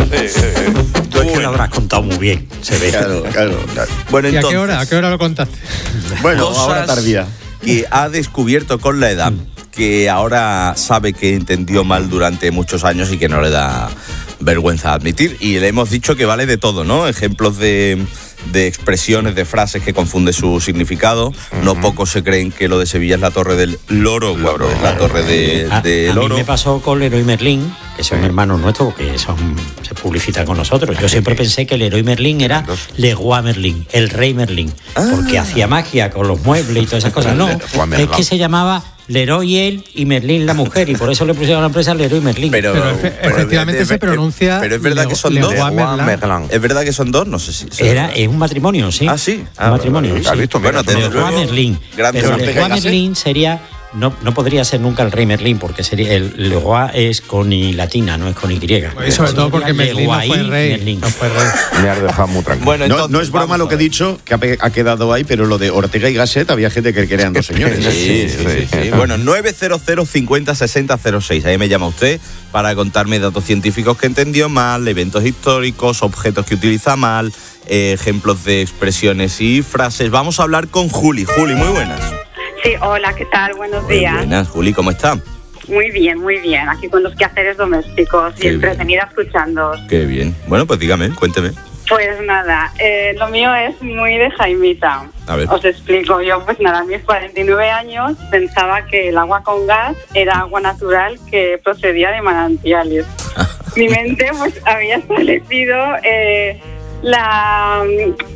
Tú es que lo habrás contado muy bien, se ve. Claro, claro, claro. Bueno, ¿Y a entonces, qué hora? ¿A qué hora lo contaste? Bueno, cosas ahora tardía. que ha descubierto con la edad, que ahora sabe que entendió mal durante muchos años y que no le da vergüenza admitir. Y le hemos dicho que vale de todo, ¿no? Ejemplos de, de expresiones, de frases que confunden su significado. Uh-huh. No pocos se creen que lo de Sevilla es la torre del loro, cuando es la torre de, a, de a loro. mí me pasó con Leroy Merlin, que son hermanos nuestros, porque son, se publicitan con nosotros. Yo siempre pensé que Leroy Merlin era Leroy Merlin, el rey Merlin, ah. porque hacía magia con los muebles y todas esas cosas. No, es que se llamaba Leroy él y Merlin la mujer, y por eso le pusieron a la empresa Leroy Merlin. Pero, pero efe, pero efectivamente de, de, se pronuncia. Pero es verdad Le, que son Le, dos. Le, es verdad que son dos, no sé si. Era es un matrimonio, sí. Ah, sí. Un matrimonio. ¿Has visto? Bueno, Leroy Merlin. Pero Leroy Merlin sería. No, no podría ser nunca el rey Merlín, porque sería el Leroy es con I latina, no es con Y. Y sobre todo porque Merlín no fue rey. Merlín. No fue rey. Me has dejado muy tranquilo. Bueno, entonces, no, no es broma lo que he dicho, que ha, ha quedado ahí, pero lo de Ortega y Gasset había gente que querían dos señores. Sí, sí, sí, sí. Bueno, nueve cero cero cincuenta sesenta cero seis. Ahí me llama usted para contarme datos científicos que entendió mal, eventos históricos, objetos que utiliza mal, eh, ejemplos de expresiones y frases. Vamos a hablar con Juli. Juli, muy buenas. Sí, hola, ¿qué tal? Buenos muy días. Buenas, Juli, ¿cómo está? Muy bien, muy bien. Aquí con los quehaceres domésticos Qué y entretenida bien. escuchándoos. Qué bien. Bueno, pues dígame, cuénteme. Pues nada, eh, lo mío es muy de Jaimita. A ver. Os explico. Yo, pues nada, a mis cuarenta y nueve años pensaba que el agua con gas era agua natural que procedía de manantiales. Mi mente, pues, había establecido eh, la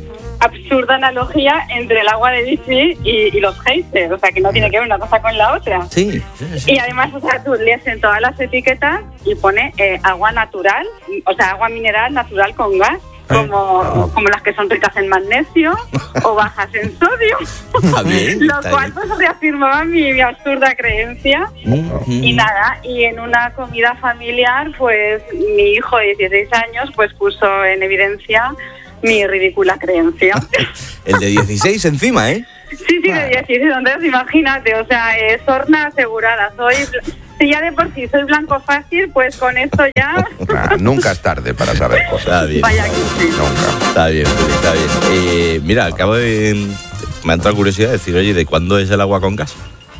absurda analogía entre el agua de bici y, y los geysers, o sea, que no tiene que ver una cosa con la otra. Sí, sí, sí. Y además, o sea, tú lees en todas las etiquetas y pone eh, agua natural, o sea, agua mineral natural con gas, como, como las que son ricas en magnesio o bajas en sodio. Bien, lo cual pues reafirmaba mi, mi absurda creencia. Uh-huh. Y nada, y en una comida familiar, pues mi hijo de dieciséis años pues puso en evidencia mi ridícula creencia. El de dieciséis encima, ¿eh? Sí, sí, de dieciséis, entonces imagínate, o sea, eh, sorna asegurada, soy... Si ya de por sí soy blanco fácil, pues con esto ya... Nah, nunca es tarde para saber cosas. Está bien. Vaya que sí. Nunca. Está bien, está bien. Eh, mira, acabo de... Me ha entrado curiosidad de decir, oye, ¿de cuándo es el agua con gas?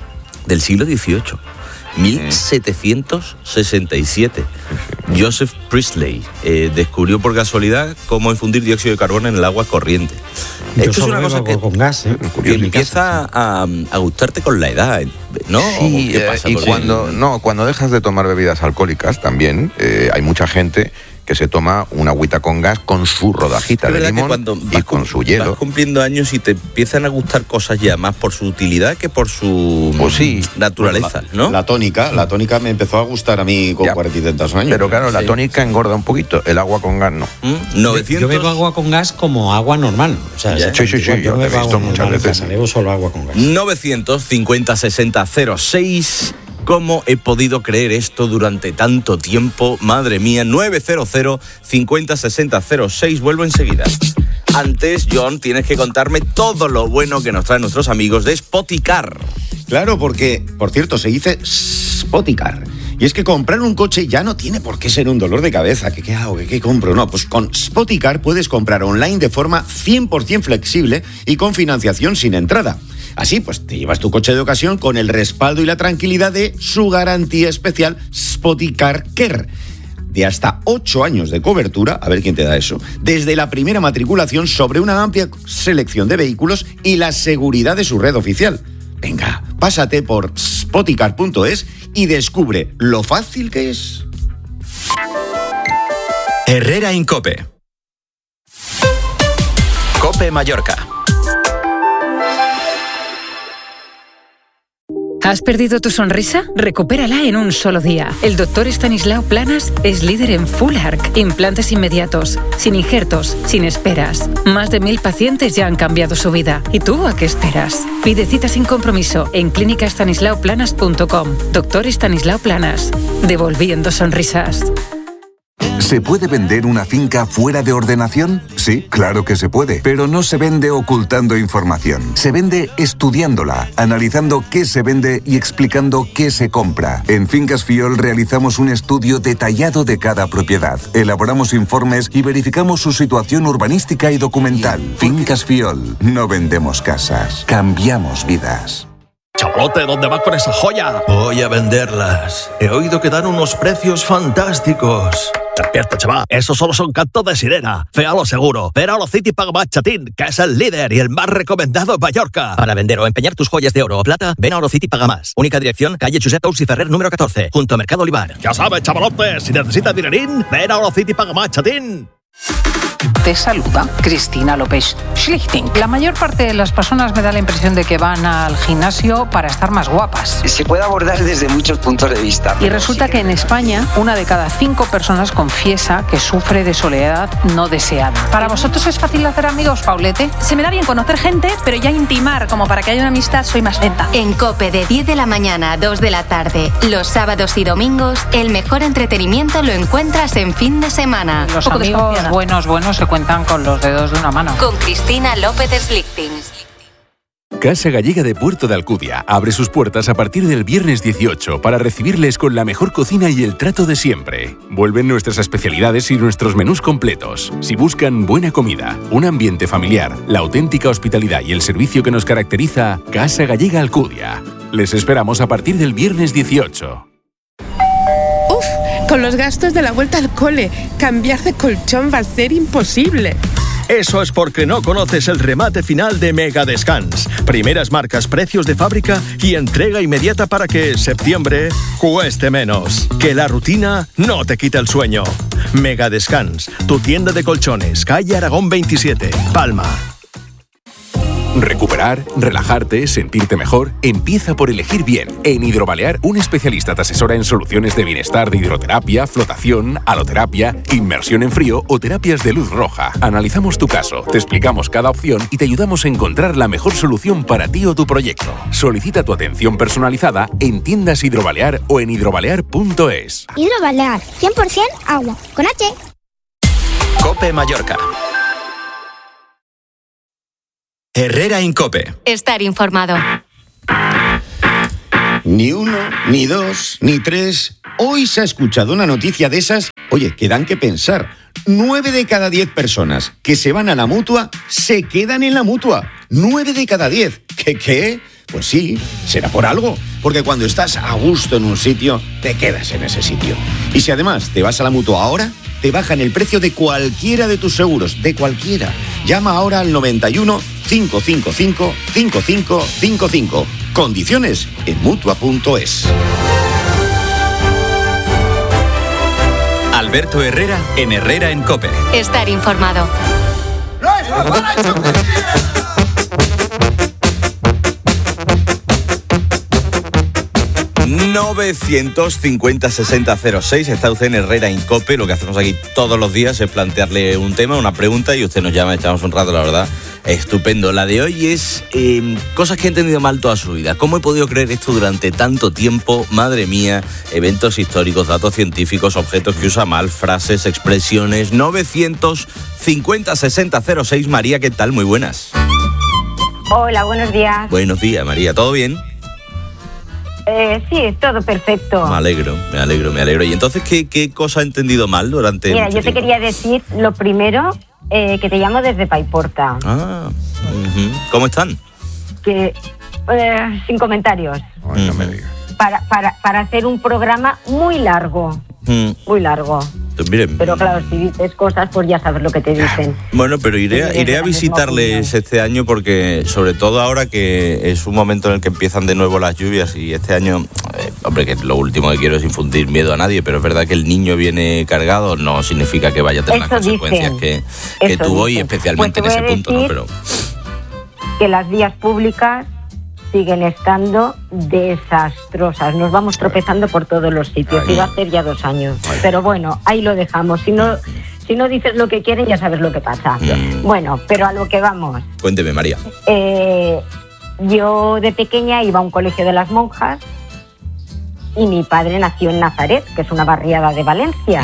Del siglo dieciocho. mil setecientos sesenta y siete. Joseph Priestley eh, descubrió por casualidad cómo infundir dióxido de carbono en el agua corriente. Yo Esto es una cosa que, con gas, ¿eh? que empieza a, a gustarte con la edad, ¿no? Sí, ¿qué pasa? Eh, y cuando, no, cuando dejas de tomar bebidas alcohólicas también, eh, hay mucha gente que se toma una agüita con gas con su rodajita de limón y con su hielo. Vas cumpliendo años y te empiezan a gustar cosas ya más por su utilidad que por su pues sí, naturaleza, la, ¿no? La tónica, la tónica me empezó a gustar a mí con cuarenta y tantos años. Pero claro, la tónica engorda un poquito, el agua con gas no. ¿Mm? novecientos... Yo bebo agua con gas como agua normal. O sea, ya, sí, sí, sí, yo no te he visto muchas veces. Bebo solo agua con gas. novecientos cincuenta sesenta cero seis. ¿Cómo he podido creer esto durante tanto tiempo? Madre mía, nueve cero cero cincuenta sesenta cero seis. Vuelvo enseguida. Antes, John, tienes que contarme todo lo bueno que nos traen nuestros amigos de Spoticar. Claro, porque, por cierto, se dice Spoticar. Y es que comprar un coche ya no tiene por qué ser un dolor de cabeza. ¿Qué, qué hago? ¿Qué, qué compro? No, pues con Spoticar puedes comprar online de forma cien por ciento flexible y con financiación sin entrada. Así, pues te llevas tu coche de ocasión con el respaldo y la tranquilidad de su garantía especial Spoticar Care. De hasta ocho años de cobertura, a ver quién te da eso, desde la primera matriculación sobre una amplia selección de vehículos y la seguridad de su red oficial. Venga, pásate por spoticar punto es y descubre lo fácil que es. Herrera Incope. Cope Mallorca. ¿Has perdido tu sonrisa? Recupérala en un solo día. El doctor Estanislao Planas es líder en Full Arch, implantes inmediatos, sin injertos, sin esperas. Más de mil pacientes ya han cambiado su vida. ¿Y tú a qué esperas? Pide cita sin compromiso en clínica estanislao planas punto com. Doctor Estanislao Planas, devolviendo sonrisas. ¿Se puede vender una finca fuera de ordenación? Sí, claro que se puede, pero no se vende ocultando información. Se vende estudiándola, analizando qué se vende y explicando qué se compra. En Fincas Fiol realizamos un estudio detallado de cada propiedad. Elaboramos informes y verificamos su situación urbanística y documental. Fincas Fiol. No vendemos casas, cambiamos vidas. Chavalote, ¿dónde vas con esa joya? Voy a venderlas. He oído que dan unos precios fantásticos. Despierta, chaval. Esos solo son cantos de sirena. Féalo seguro. Ven a Orocity Paga Más Chatín, que es el líder y el más recomendado en Mallorca. Para vender o empeñar tus joyas de oro o plata, ven a Orocity Paga Más. Única dirección, calle Josep Tous y Ferrer número catorce, junto a Mercado Olivar. Ya sabes, chavalote, si necesitas dinerín, ven a Orocity Paga Más Chatín. Te saluda Cristina López Schlichting. La mayor parte de las personas me da la impresión de que van al gimnasio para estar más guapas. Se puede abordar desde muchos puntos de vista. Y resulta que en España, una de cada cinco personas confiesa que sufre de soledad no deseada. ¿Para vosotros es fácil hacer amigos, Paulete? Se me da bien conocer gente, pero ya intimar, como para que haya una amistad, soy más lenta. En COPE, de diez de la mañana a dos de la tarde, los sábados y domingos, el mejor entretenimiento lo encuentras en fin de semana. Los amigos buenos, buenos se cuentan con los dedos de una mano. Con Cristina López Schlichting. Casa Gallega de Puerto de Alcudia abre sus puertas a partir del viernes dieciocho para recibirles con la mejor cocina y el trato de siempre. Vuelven nuestras especialidades y nuestros menús completos. Si buscan buena comida, un ambiente familiar, la auténtica hospitalidad y el servicio que nos caracteriza, Casa Gallega Alcudia. Les esperamos a partir del viernes dieciocho. Con los gastos de la vuelta al cole, cambiar de colchón va a ser imposible. Eso es porque no conoces el remate final de Mega Descans. Primeras marcas, precios de fábrica y entrega inmediata para que septiembre cueste menos. Que la rutina no te quite el sueño. Mega Descans, tu tienda de colchones, calle Aragón veintisiete, Palma. Recuperar, relajarte, sentirte mejor, empieza por elegir bien. En Hidrobalear, un especialista te asesora en soluciones de bienestar de hidroterapia, flotación, aloterapia, inmersión en frío o terapias de luz roja. Analizamos tu caso, te explicamos cada opción y te ayudamos a encontrar la mejor solución para ti o tu proyecto. Solicita tu atención personalizada en tiendas Hidrobalear o en hidrobalear punto es. Hidrobalear, cien por ciento agua, con H. COPE Mallorca. Herrera Incope. Estar informado. Ni uno, ni dos, ni tres. Hoy se ha escuchado una noticia de esas, oye, que dan que pensar. Nueve de cada diez personas que se van a la Mutua se quedan en la Mutua. Nueve de cada diez. ¿Qué qué? Pues sí, será por algo. Porque cuando estás a gusto en un sitio, te quedas en ese sitio. Y si además te vas a la Mutua ahora, te bajan el precio de cualquiera de tus seguros, de cualquiera. Llama ahora al noventa y uno, cinco cinco cinco, cinco cinco cinco cinco. Condiciones en mutua punto es. Alberto Herrera en Herrera en COPE. Estar informado. novecientos cincuenta sesenta cero seis. Está usted en Herrera Incope. Lo que hacemos aquí todos los días es plantearle un tema, una pregunta, y usted nos llama, echamos un rato, la verdad. Estupendo. La de hoy es eh, cosas que he entendido mal toda su vida. ¿Cómo he podido creer esto durante tanto tiempo? Madre mía, eventos históricos, datos científicos, objetos que usa mal, frases, expresiones. novecientos cincuenta sesenta cero seis. María, ¿qué tal? Muy buenas. Hola, buenos días. Buenos días, María. ¿Todo bien? Eh, sí, todo perfecto. Me alegro, me alegro, me alegro. ¿Y entonces qué, qué cosa he entendido mal durante Mira, mucho yo te tiempo? quería decir, lo primero, eh, que te llamo desde Paiporta. Ah, uh-huh. ¿Cómo están? Que, eh, sin comentarios. Ay, no me digas. Para, para, para hacer un programa muy largo. Mm. Muy largo. Pues miren, Pero claro, si dices cosas, pues ya sabes lo que te dicen. bueno, pero iré, Sí, iré a la misma visitarles este año porque, sobre todo ahora que es un momento en el que empiezan de nuevo las lluvias, y este año, eh, hombre, que lo último que quiero es infundir miedo a nadie, pero es verdad que el niño viene cargado, no significa que vaya a tener Eso las consecuencias dicen. que, que Eso tuvo, y dicen. especialmente Pues te en voy ese a punto, ¿no? decir Pero que las vías públicas siguen estando desastrosas. Nos vamos tropezando por todos los sitios. Ay. Y va a hacer ya dos años. Pero bueno, ahí lo dejamos. Si no, si no dices lo que quieren, ya sabes lo que pasa. Mm. Bueno, pero a lo que vamos. cuénteme, María. Eh, yo de pequeña iba a un colegio de las monjas y mi padre nació en Nazaret, que es una barriada de Valencia. Uh-huh.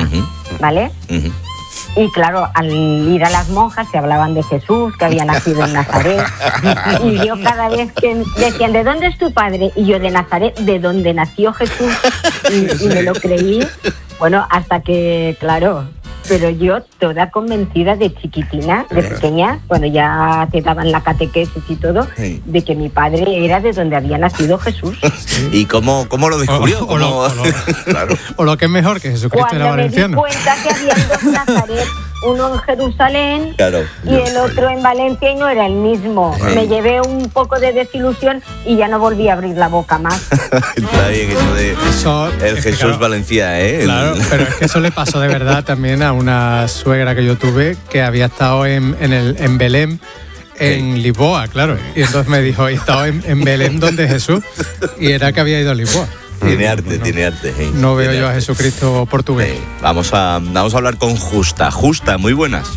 ¿vale? Uh-huh. Y claro, al ir a las monjas se hablaban de Jesús, que había nacido en Nazaret. Y yo cada vez que decían, ¿de dónde es tu padre? Y yo, de Nazaret, de donde nació Jesús. Y, y me lo creí. Bueno, hasta que, claro, pero yo toda convencida de chiquitina, de pequeña, cuando ya te daban la catequesis y todo, sí, de que mi padre era de donde había nacido Jesús. ¿Y cómo, cómo lo descubrió? O, o, lo, o, lo, claro. o lo que es mejor, que Jesucristo cuando era valenciano. Cuando me di cuenta que había dos Nazaret, uno en Jerusalén, claro, y el otro en Valencia, y no era el mismo. Sí. Me llevé un poco de desilusión y ya no volví a abrir la boca más. Está bien eso de eso, el Jesús claro, Valencia, ¿eh? Claro, pero es que eso le pasó de verdad también a una suegra que yo tuve que había estado en, en, el, en Belén, en sí, Lisboa, claro. Y entonces me dijo, he estado en, en Belén donde Jesús, y era que había ido a Lisboa. Tiene arte, no, tiene arte. ¿eh? No veo tiene yo arte. a Jesucristo portugués. Sí. Vamos, a, vamos a hablar con Justa. Justa, muy buenas.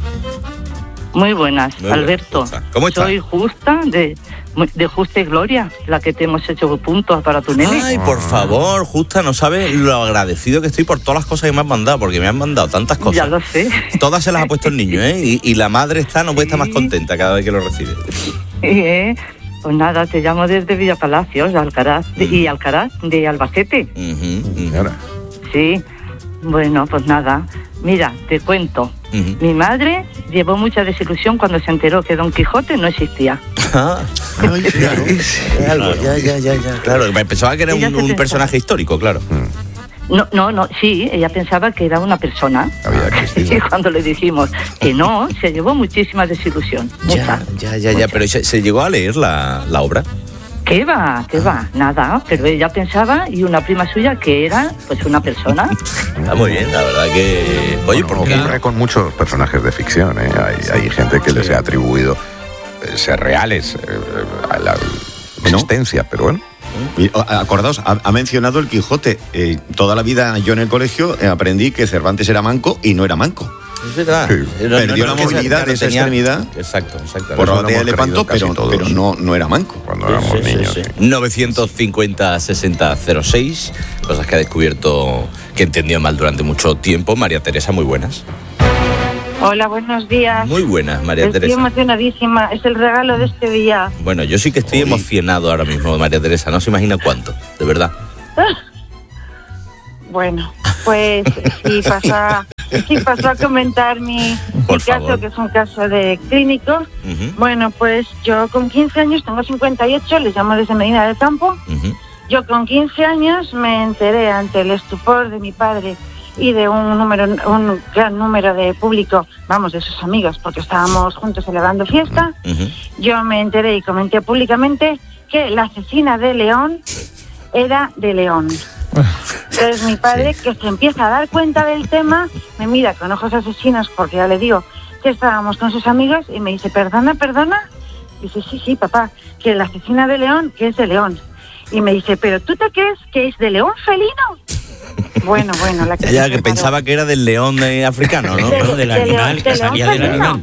Muy buenas, muy Alberto. Buenas. ¿Cómo estás? Soy Justa, de, de Justa y Gloria, la que te hemos hecho puntos para tu nene. Ay, por favor, Justa, no sabes lo agradecido que estoy por todas las cosas que me has mandado, porque me han mandado tantas cosas. Ya lo sé. Todas se las ha puesto el niño, ¿eh? Y, y la madre está, no puede estar más contenta cada vez que lo recibe. ¿Eh? Pues nada, te llamo desde Villa Palacios, de Alcaraz, de, uh-huh, y Alcaraz, de Albacete. Uh-huh, uh-huh. Sí, bueno, pues nada, mira, te cuento. Uh-huh. Mi madre llevó mucha desilusión cuando se enteró que Don Quijote no existía. Ah, ay, claro, claro, ya, ya, ya, ya. Claro, pensaba que era un, un personaje histórico, claro. No, no, no, sí, ella pensaba que era una persona. Y cuando le dijimos que no, se llevó muchísima desilusión. Ya, mucha, ya, ya, mucha. ya, pero ¿se, se llegó a leer la, la obra? ¿Qué va? ¿Qué va? Nada, pero ella pensaba, y una prima suya, que era pues una persona. Está muy bien, la verdad que... Oye, bueno, ¿por qué? Ocurre con muchos personajes de ficción, ¿eh? Hay, hay gente que sí, les ha atribuido eh, ser reales eh, a la existencia, ¿no? Pero bueno. Acordaos, ha, ha mencionado el Quijote. Eh, toda la vida yo en el colegio eh, aprendí que Cervantes era manco y no era manco. Es verdad. Sí. Perdió no, no, la movilidad de esa tenía... extremidad. Exacto, exacto. Por la batalla de Lepanto, pero, pero no, no era manco. Cuando éramos sí, niños. Sí, sí. novecientos cincuenta sesenta cero seis, cosas que ha descubierto, que entendió mal durante mucho tiempo. María Teresa, muy buenas. Hola, buenos días. Muy buenas, María estoy Teresa. Estoy emocionadísima, es el regalo de este día. Bueno, yo sí que estoy Uy. emocionado ahora mismo, María Teresa, no se imagina cuánto, de verdad. Bueno, pues sí pasó, sí pasó a comentar mi, mi caso, que es un caso de clínico. Uh-huh. Bueno, pues yo con quince años, tengo cincuenta y ocho, les llamo desde Medina del Campo. Uh-huh. Yo con quince años me enteré ante el estupor de mi padre y de un número, un gran número de público, vamos, de sus amigos, porque estábamos juntos celebrando fiesta. Uh-huh. Yo me enteré y comenté públicamente que la asesina de León era de León. Entonces mi padre, sí, que se empieza a dar cuenta del tema, me mira con ojos asesinos, porque ya le digo que estábamos con sus amigos, y me dice, ¿perdona, perdona? Y dice, sí, sí, papá, que la asesina de León, que es de León. Y me dice, ¿pero tú te crees que es de León felino? Bueno, bueno, la que... Ya, ya que pensaba que era del león eh, africano, ¿no? De, del de animal, león, que salía del animal.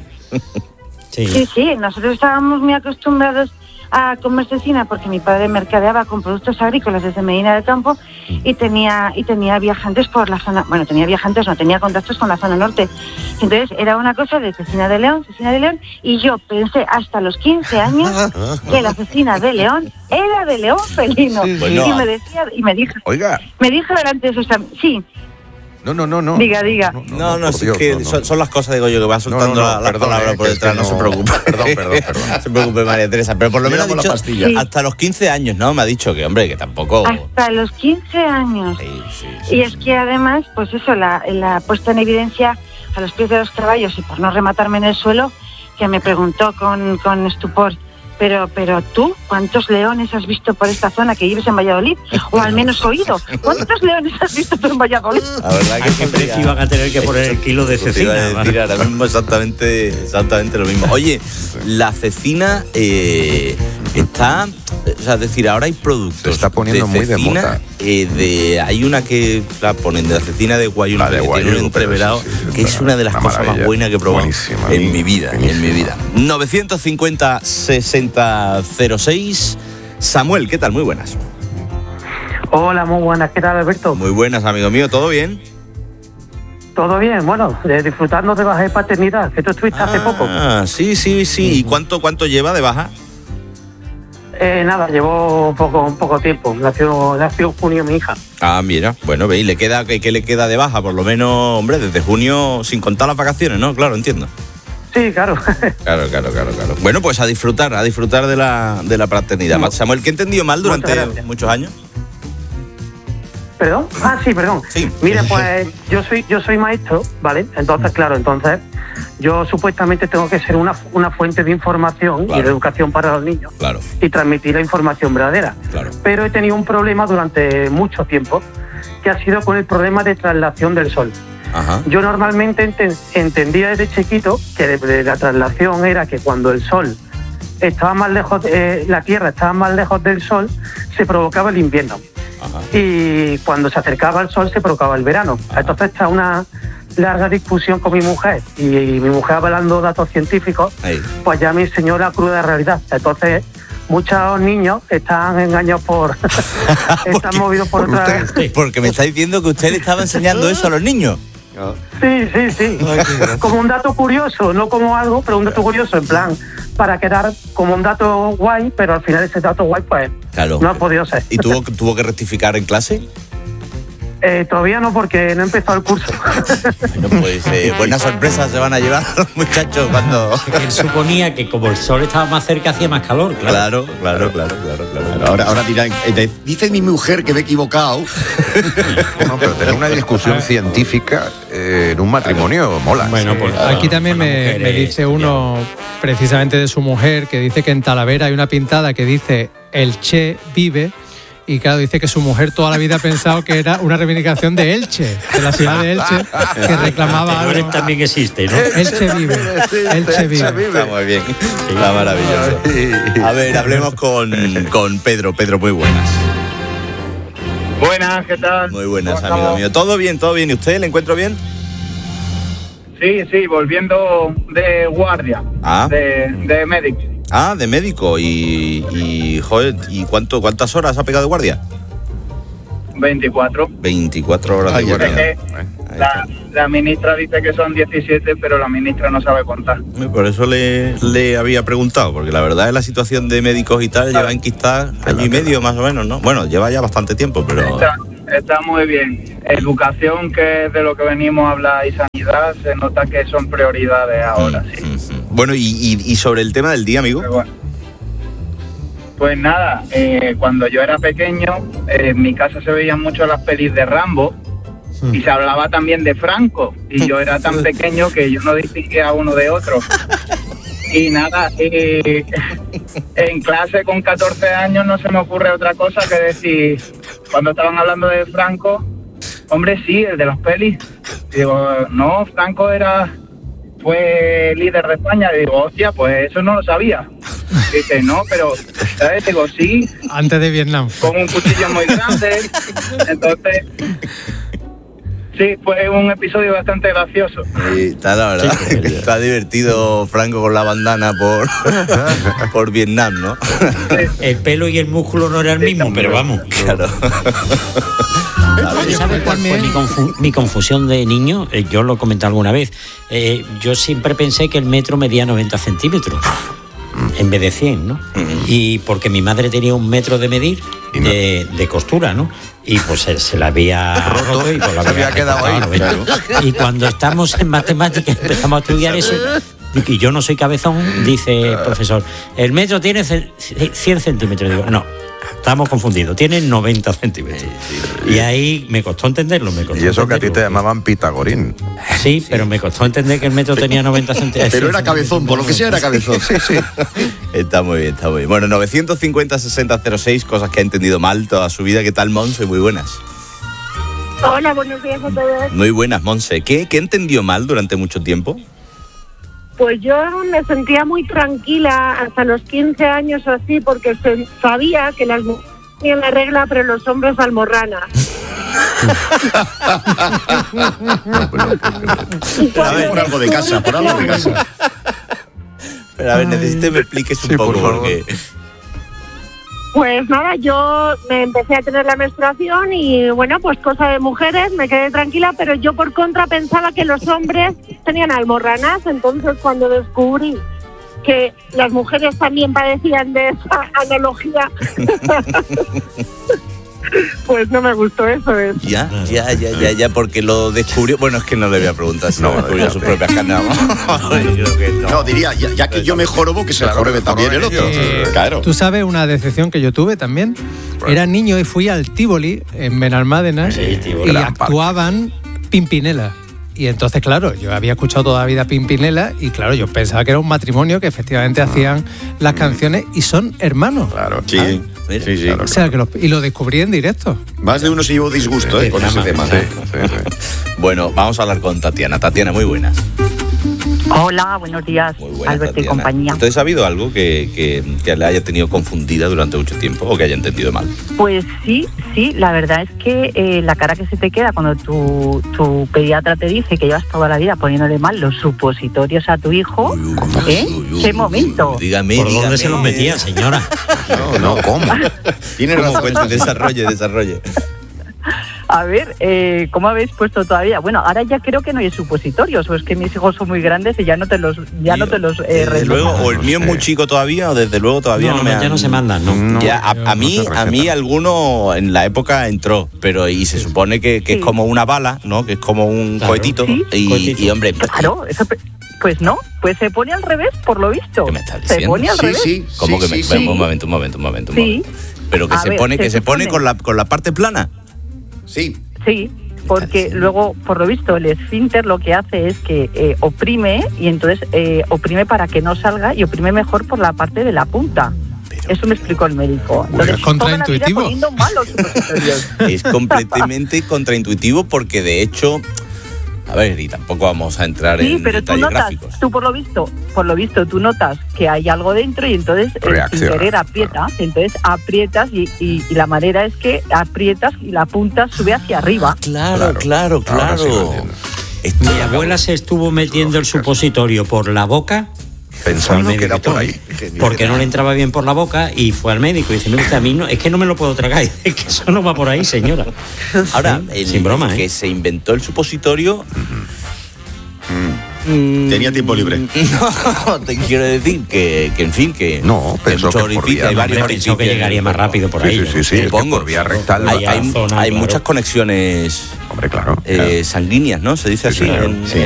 Sí. sí, sí, nosotros estábamos muy acostumbrados a comer cecina porque mi padre mercadeaba con productos agrícolas desde Medina del Campo y tenía y tenía viajantes por la zona, bueno, tenía viajantes, no tenía contactos con la zona norte. Entonces era una cosa de cecina de León, cecina de León, y yo pensé hasta los quince años que la cecina de León era de León felino. Sí, bueno. Y me decía, y me dijo, oiga, me dijo delante de sus amigos, sí. No, no, no, no. Diga, diga. No, no, no, no es Dios, que no, no. Son, son las cosas, digo yo, que va soltando no, no, no, la, la perdón, palabra eh, por detrás, no, no se preocupe. Perdón, perdón, perdón. No se preocupe, María Teresa, pero por lo menos ha dicho, sí, hasta los quince años, ¿no? Me ha dicho que, hombre, que tampoco... Hasta los quince años. Sí, sí, sí, y es que además, pues eso, la, la puesta en evidencia a los pies de los caballos, y por no rematarme en el suelo, que me preguntó con, con estupor, Pero, pero tú, ¿cuántos leones has visto por esta zona que vives en Valladolid? O al menos oído. ¿Cuántos leones has visto tú en Valladolid? La verdad que qué precio iban a tener que poner el kilo de cecina. Iba a decir ahora mismo exactamente, exactamente lo mismo. Oye, la cecina eh, está, o sea, es decir, ahora hay productos. Se está poniendo de cecina, muy de moda. Eh, de, hay una que la ponen de la cecina de guayú, la de que guayú, tiene un entreverado, sí, sí, que es una de las una cosas maravilla. Más buenas que he probado buenísima, en mi vida, buenísima. en mi vida. novecientos cincuenta sesenta cero seis. Samuel, ¿qué tal? Muy buenas. Hola, muy buenas. ¿Qué tal, Alberto? Muy buenas, amigo mío. ¿Todo bien? Todo bien, bueno, eh, disfrutando de baja de paternidad, que tú estuviste ah, hace poco. Ah, sí, sí, sí. ¿Y cuánto, cuánto lleva de baja? Eh, nada, llevo poco, poco tiempo. Nació, nació en junio mi hija. Ah, mira, bueno, veis, le queda, ¿qué, qué le queda de baja? Por lo menos, hombre, desde junio, sin contar las vacaciones, ¿no? Claro, entiendo. Sí, claro. Claro, claro, claro, claro. Bueno, pues a disfrutar, a disfrutar de la, de la paternidad. Sí. Samuel, ¿qué he entendido mal durante muchos años? ¿Perdón? Ah, sí, perdón. Sí. Mire, pues yo soy yo soy maestro, ¿vale? Entonces, claro, entonces yo supuestamente tengo que ser una, una fuente de información claro. y de educación para los niños. Claro. Y transmitir la información verdadera. Claro. Pero he tenido un problema durante mucho tiempo, que ha sido con el problema de traslación del sol. Ajá. Yo normalmente ent- entendía desde chiquito que de, de la traslación era que cuando el sol estaba más lejos, eh, la Tierra estaba más lejos del sol, se provocaba el invierno. Ajá. Y cuando se acercaba al sol se provocaba el verano. Ajá. Entonces está una larga discusión con mi mujer y, y mi mujer avalando datos científicos, Ahí. pues ya me enseñó la cruda realidad. Entonces muchos niños están engañados por están movidos por, por otra usted, porque me está diciendo que usted le estaba enseñando eso a los niños. Sí, sí, sí. Como un dato curioso, no como algo, pero un dato curioso, en plan, para quedar como un dato guay, pero al final ese dato guay, pues, claro. no ha podido ser. ¿Y tuvo, tuvo que rectificar en clase? Eh, todavía no, porque no he empezado el curso. Bueno, pues eh, buenas sorpresas se van a llevar los muchachos cuando... Él suponía que como el sol estaba más cerca hacía más calor, claro. Claro, claro, claro, claro. claro. Ahora, ahora dirán, eh, dice mi mujer que me he equivocado. No, pero tener una discusión científica eh, en un matrimonio mola. Bueno, sí. pues aquí también me, me dice uno, precisamente de su mujer, que dice que en Talavera hay una pintada que dice el Che vive. Y claro, dice que su mujer toda la vida ha pensado que era una reivindicación de Elche, de la ciudad de Elche, que reclamaba algo. También existe, ¿no? Elche vive. Elche vive. Está muy bien. Está maravilloso. A ver, hablemos con, con Pedro. Pedro, muy buenas. Buenas, ¿qué tal? Muy buenas, amigo mío. ¿Todo bien, todo bien? ¿Y usted le encuentro bien? Sí, sí, volviendo de guardia, ah. de, de médico. Ah, de médico. Y, y joder, ¿y cuánto, cuántas horas ha pegado de guardia? veinticuatro. veinticuatro horas Ay, de guardia. Es que la, la ministra dice que son diecisiete, pero la ministra no sabe contar. Por eso le, le había preguntado, porque la verdad es la situación de médicos y tal, lleva enquistada año y medio más o menos, ¿no? Bueno, lleva ya bastante tiempo, pero... Está, está muy bien. Educación, que es de lo que venimos a hablar, y sanidad, se nota que son prioridades ahora, mm, sí. Mm, mm. Bueno, y, y, y sobre el tema del día, amigo. Bueno, pues nada, eh, cuando yo era pequeño, eh, en mi casa se veían mucho las pelis de Rambo y se hablaba también de Franco, y yo era tan pequeño que yo no distinguía uno de otro. Y nada, eh, en clase con catorce años no se me ocurre otra cosa que decir, cuando estaban hablando de Franco, hombre, sí, el de las pelis. Y digo, no, Franco era... fue líder de España. Y digo, hostia, pues eso no lo sabía. Y dice, no, pero, ¿sabes? Digo, sí. Antes de Vietnam. Con un cuchillo muy grande. Entonces, sí, fue un episodio bastante gracioso. Sí, está la verdad. Sí, está divertido Franco con la bandana por, por Vietnam, ¿no? Sí. El pelo y el músculo no era el mismo, pero vamos. Claro. ¿Sabes cuál fue mi, confu- mi confusión de niño? Eh, yo lo comenté alguna vez. Eh, yo siempre pensé que el metro medía noventa centímetros en vez de cien, ¿no? Uh-huh. Y porque mi madre tenía un metro de medir de, de costura, ¿no? Y pues se, se la había roto y pues la había, había quedado ahí. Claro. Y cuando estamos en matemáticas empezamos a estudiar eso, y yo no soy cabezón, dice el profesor, el metro tiene cien centímetros. Digo, no. Estamos confundidos, tiene noventa centímetros. Sí, sí, y ahí me costó entenderlo. Me costó y eso entenderlo. Que a ti te llamaban Pitagorín. Sí, sí, pero me costó entender que el metro tenía noventa centímetros. Pero era cabezón, por lo que sea era cabezón. Sí, sí. Está muy bien, está muy bien. Bueno, novecientos cincuenta sesenta cero seis, cosas que ha entendido mal toda su vida. ¿Qué tal, Monse? Muy buenas. Hola, buenos días a todos. Muy buenas, Monse. ¿Qué, qué entendió mal durante mucho tiempo? Pues yo me sentía muy tranquila hasta los quince años o así, porque se, sabía que las mujeres tenían la regla, pero los hombres almorrana. A ver, por algo de casa, por algo de casa. Pero a ver, necesito que me expliques un sí, poco, por porque... Pues nada, yo me empecé a tener la menstruación y bueno, pues cosa de mujeres, me quedé tranquila, pero yo por contra pensaba que los hombres tenían almorranas, entonces cuando descubrí que las mujeres también padecían de esa analogía, pues no me gustó eso. Es. Ya, ya, ya, ya, ya, porque lo descubrió. Bueno, es que no le voy a preguntar si no, lo descubrió sus propias carnes. no. no, diría, ya, ya que yo me jorobo, que se claro, jorobe también el otro. Eh, claro. Tú sabes una decepción que yo tuve también. Era niño y fui al Tívoli, en Benalmádena, sí, y actuaban Pimpinela. Y entonces, claro, yo había escuchado toda la vida Pimpinela y, claro, yo pensaba que era un matrimonio que efectivamente ah. hacían las canciones y son hermanos. Claro, sí. ¿Ah? Sí, sí, claro. O sea, que lo, y lo descubrí en directo. Más de uno se llevó disgusto sí, eh, con ese tema. Sí, sí, sí. Bueno, vamos a hablar con Tatiana. Tatiana, muy buenas. Hola, buenos días, buenas, Alberto Tatiana. Y compañía. ¿Entonces ha habido algo que, que, que le haya tenido confundida durante mucho tiempo o que haya entendido mal? Pues sí, sí, la verdad es que eh, la cara que se te queda cuando tu, tu pediatra te dice que llevas toda la vida poniéndole mal los supositorios a tu hijo, uy, uy, ¿eh? Uy, uy, ¿Qué uy, momento? Uy, dígame, ¿Por dígame. dónde se los metía, señora? No, no, ¿cómo? Tiene razón, desarrolle, desarrolle. A ver, eh, ¿cómo habéis puesto todavía? Bueno, ahora ya creo que no hay supositorios, o es que mis hijos son muy grandes y ya no te los ya no te los eh, desde luego, o el mío es muy chico todavía, o desde luego todavía no, no me han... ya no se mandan, no. no ya, a, a mí, no a mí alguno en la época entró, pero y se supone que, que sí. es como una bala, ¿no? Que es como un claro. cohetito, ¿Sí? y, cohetito y hombre, claro, eso, pues no, pues se pone al revés, por lo visto. ¿Qué me estás diciendo? Se pone al sí, revés. Sí, ¿Cómo sí, que me sí, un momento, un momento, un momento, un sí. momento. Pero que a se ver, pone, que se pone con la con la parte plana. Sí. Sí, porque luego, por lo visto, el esfínter lo que hace es que eh, oprime y entonces eh, oprime para que no salga y oprime mejor por la parte de la punta. Pero, Eso me explicó el médico. Entonces, es contraintuitivo. Es completamente contraintuitivo porque, de hecho... A ver, y tampoco vamos a entrar sí, en pero detalles tú notas, gráficos. Tú por lo visto, por lo visto, tú notas que hay algo dentro y entonces el querer aprieta, claro. entonces aprietas y, y, y la manera es que aprietas y la punta sube hacia arriba. Claro, claro, claro. claro. Sí Mi abuela se estuvo metiendo el supositorio por la boca. Pensando que era por ahí. Porque no le entraba bien por la boca y fue al médico y dice, mira, a mí no, es que no me lo puedo tragar. Es que eso no va por ahí, señora. Ahora, el, sin broma, el que ¿eh? se inventó el supositorio... Mm. Tenía tiempo libre. No, te quiero decir que, que en fin, que... No, pensó que por vía, hay varios pensó que llegaría más rápido por sí, ahí. Sí, sí, sí, sí pongo. Por vía rectal. Hay, hay, zona, hay claro. muchas conexiones Hombre, claro, eh, claro. sanguíneas, ¿no? Se dice sí, así. Claro. En, sí,